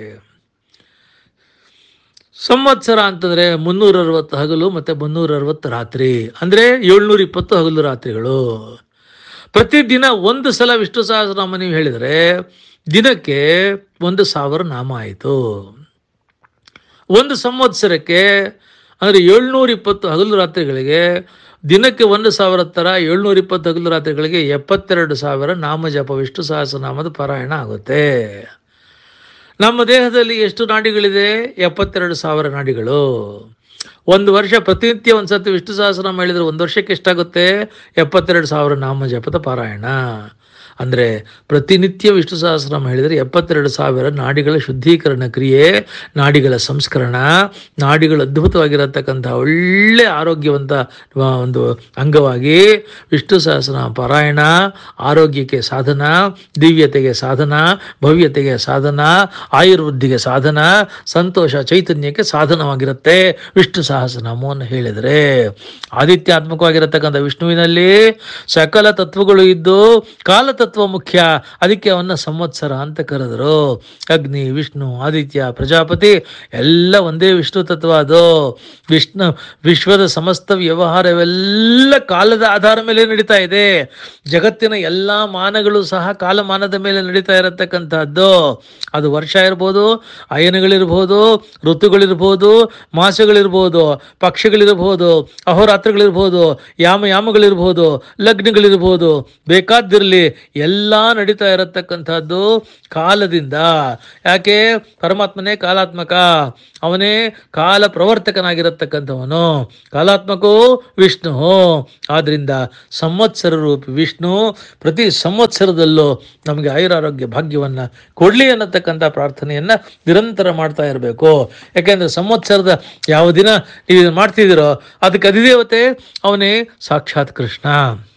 ಸಂವತ್ಸರ ಅಂತಂದ್ರೆ ಮುನ್ನೂರ ಅರವತ್ತು ಹಗಲು ಮತ್ತೆ ಮುನ್ನೂರ ಅರವತ್ತು ರಾತ್ರಿ, ಅಂದ್ರೆ ಏಳ್ನೂರ ಇಪ್ಪತ್ತು ಹಗಲು ರಾತ್ರಿಗಳು. ಪ್ರತಿದಿನ ಒಂದು ಸಲ ವಿಷ್ಣು ಸಹಸ್ರನಾಮ ನೀವು ಹೇಳಿದರೆ ದಿನಕ್ಕೆ ಒಂದು ಸಾವಿರ ನಾಮ ಆಯಿತು. ಒಂದು ಸಂವತ್ಸರಕ್ಕೆ ಅಂದರೆ ಏಳ್ನೂರ ಇಪ್ಪತ್ತು ಹಗಲು ರಾತ್ರಿಗಳಿಗೆ ದಿನಕ್ಕೆ ಒಂದು ಸಾವಿರ ಥರ ಏಳ್ನೂರ ಇಪ್ಪತ್ತು ಹಗಲು ರಾತ್ರಿಗಳಿಗೆ ಎಪ್ಪತ್ತೆರಡು ಸಾವಿರ ನಾಮ ಜಪ ವಿಷ್ಣು ಸಹಸ್ರನಾಮದ ಪಾರಾಯಣ ಆಗುತ್ತೆ. ನಮ್ಮ ದೇಹದಲ್ಲಿ ಎಷ್ಟು ನಾಡಿಗಳಿದೆ? ಎಪ್ಪತ್ತೆರಡು ಸಾವಿರ ನಾಡಿಗಳು. ಒಂದು ವರ್ಷ ಪ್ರತಿನಿತ್ಯ ಒಂದು ಸತಿ ವಿಷ್ಣು ಸಹಸ್ರನಾಮ ಹೇಳಿದರೆ ಒಂದು ವರ್ಷಕ್ಕೆ ಎಷ್ಟಾಗುತ್ತೆ? ಎಪ್ಪತ್ತೆರಡು ಸಾವಿರ ನಾಮ ಜಪದ ಪಾರಾಯಣ. ಅಂದರೆ ಪ್ರತಿನಿತ್ಯ ವಿಷ್ಣು ಸಹಸ್ರನಾಮ ಹೇಳಿದರೆ ಎಪ್ಪತ್ತೆರಡು ಸಾವಿರ ನಾಡಿಗಳ ಶುದ್ಧೀಕರಣ ಕ್ರಿಯೆ, ನಾಡಿಗಳ ಸಂಸ್ಕರಣ, ನಾಡಿಗಳು ಅದ್ಭುತವಾಗಿರತಕ್ಕಂಥ ಒಳ್ಳೆ ಆರೋಗ್ಯವಂತ ಒಂದು ಅಂಗವಾಗಿ ವಿಷ್ಣು ಸಹಸ್ರನಾಮ ಪಾರಾಯಣ ಆರೋಗ್ಯಕ್ಕೆ ಸಾಧನ, ದಿವ್ಯತೆಗೆ ಸಾಧನ, ಭವ್ಯತೆಗೆ ಸಾಧನ, ಆಯುರ್ವೃದ್ಧಿಗೆ ಸಾಧನ, ಸಂತೋಷ ಚೈತನ್ಯಕ್ಕೆ ಸಾಧನವಾಗಿರುತ್ತೆ ವಿಷ್ಣು ಸಹಸ್ರನಾಮವನ್ನು ಹೇಳಿದರೆ. ಆದಿತ್ಯಾತ್ಮಕವಾಗಿರತಕ್ಕಂಥ ವಿಷ್ಣುವಿನಲ್ಲಿ ಸಕಲ ತತ್ವಗಳು ಇದ್ದು ಕಾಲತತ್ವ ಮುಖ್ಯ. ಅದಕ್ಕೆ ಅವನ್ನ ಸಂವತ್ಸರ ಅಂತ ಕರೆದರು. ಅಗ್ನಿ, ವಿಷ್ಣು, ಆದಿತ್ಯ, ಪ್ರಜಾಪತಿ ಎಲ್ಲ ಒಂದೇ ವಿಷ್ಣು ತತ್ವ. ಅದು ವಿಷ್ಣು ವಿಶ್ವದ ಸಮಸ್ತ ವ್ಯವಹಾರವೆಲ್ಲ ಕಾಲದ ಆಧಾರ ಮೇಲೆ ನಡೀತಾ ಇದೆ. ಜಗತ್ತಿನ ಎಲ್ಲ ಮಾನಗಳು ಸಹ ಕಾಲಮಾನದ ಮೇಲೆ ನಡೀತಾ ಇರತಕ್ಕಂಥದ್ದು. ಅದು ವರ್ಷ ಇರ್ಬೋದು, ಅಯನಗಳಿರ್ಬೋದು, ಋತುಗಳಿರ್ಬೋದು, ಮಾಸಗಳಿರ್ಬೋದು, ಪಕ್ಷಗಳಿರ್ಬೋದು, ಅಹೋರಾತ್ರಗಳಿರ್ಬೋದು, ಯಾಮ ಯಾಮಗಳಿರ್ಬೋದು, ಲಗ್ನಗಳಿರ್ಬೋದು, ಬೇಕಾದಿರಲಿ ಎಲ್ಲ ನಡೀತಾ ಇರತಕ್ಕಂಥದ್ದು ಕಾಲದಿಂದ. ಯಾಕೆ? ಪರಮಾತ್ಮನೇ ಕಾಲಾತ್ಮಕ, ಅವನೇ ಕಾಲ ಪ್ರವರ್ತಕನಾಗಿರತಕ್ಕಂಥವನು. ಕಾಲಾತ್ಮಕೋ ವಿಷ್ಣು. ಆದ್ರಿಂದ ಸಂವತ್ಸರ ರೂಪಿ ವಿಷ್ಣು ಪ್ರತಿ ಸಂವತ್ಸರದಲ್ಲೂ ನಮಗೆ ಆಯುರಾರೋಗ್ಯ ಭಾಗ್ಯವನ್ನ ಕೊಡ್ಲಿ ಅನ್ನತಕ್ಕಂಥ ಪ್ರಾರ್ಥನೆಯನ್ನ ನಿರಂತರ ಮಾಡ್ತಾ ಇರಬೇಕು. ಯಾಕೆಂದ್ರೆ ಸಂವತ್ಸರದ ಯಾವ ದಿನ ನೀವು ಮಾಡ್ತಿದ್ದೀರೋ ಅದಕ್ಕೆ ಅಧಿದೇವತೆ ಅವನೇ ಸಾಕ್ಷಾತ್ Krishna.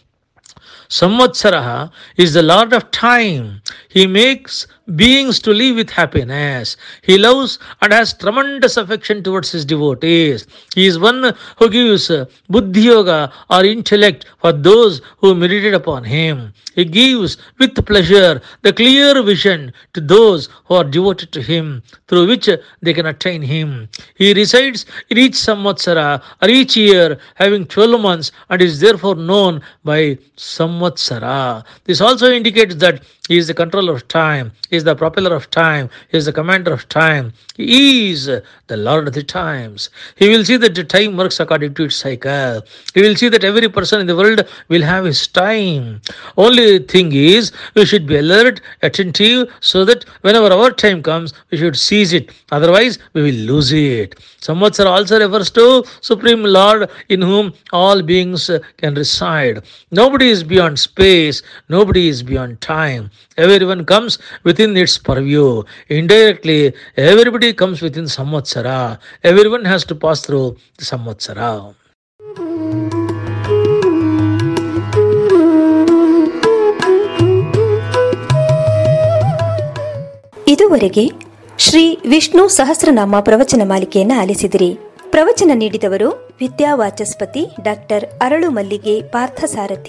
Samvatsara is the Lord of time. He makes beings to live with happiness. He loves and has tremendous affection towards his devotees. He is one who gives buddhi yoga or intellect for those who meditate upon him. He gives with pleasure the clear vision to those who are devoted to him, through which they can attain him. He resides in each samvatsara or each year, having twelve months, and is therefore known by Samvatsara. This also indicates that he is the controller of time, he is the propeller of time, he is the commander of time, he is the Lord of the times. He will see that the time works according to its cycle. He will see that every person in the world will have his time. Only thing is, we should be alert, attentive, so that whenever our time comes, we should seize it. Otherwise, we will lose it. Samvatsara also refers to Supreme Lord in whom all beings can reside. Nobody is beyond space, nobody is beyond time. Everyone comes within its purview. Indirectly, everybody comes within Samvatsara. Everyone has to pass through the Samvatsara.
ಇದುವರೆಗೆ ಶ್ರೀ ವಿಷ್ಣು ಸಹಸ್ರನಾಮ ಪ್ರವಚನ ಮಾಲಿಕೆಯನ್ನು ಆಲಿಸಿದಿರಿ. ಪ್ರವಚನ ನೀಡಿದವರು ವಿದ್ಯಾವಾಚಸ್ಪತಿ doctor ಅರಳು ಮಲ್ಲಿಗೆ ಪಾರ್ಥಸಾರಥಿ.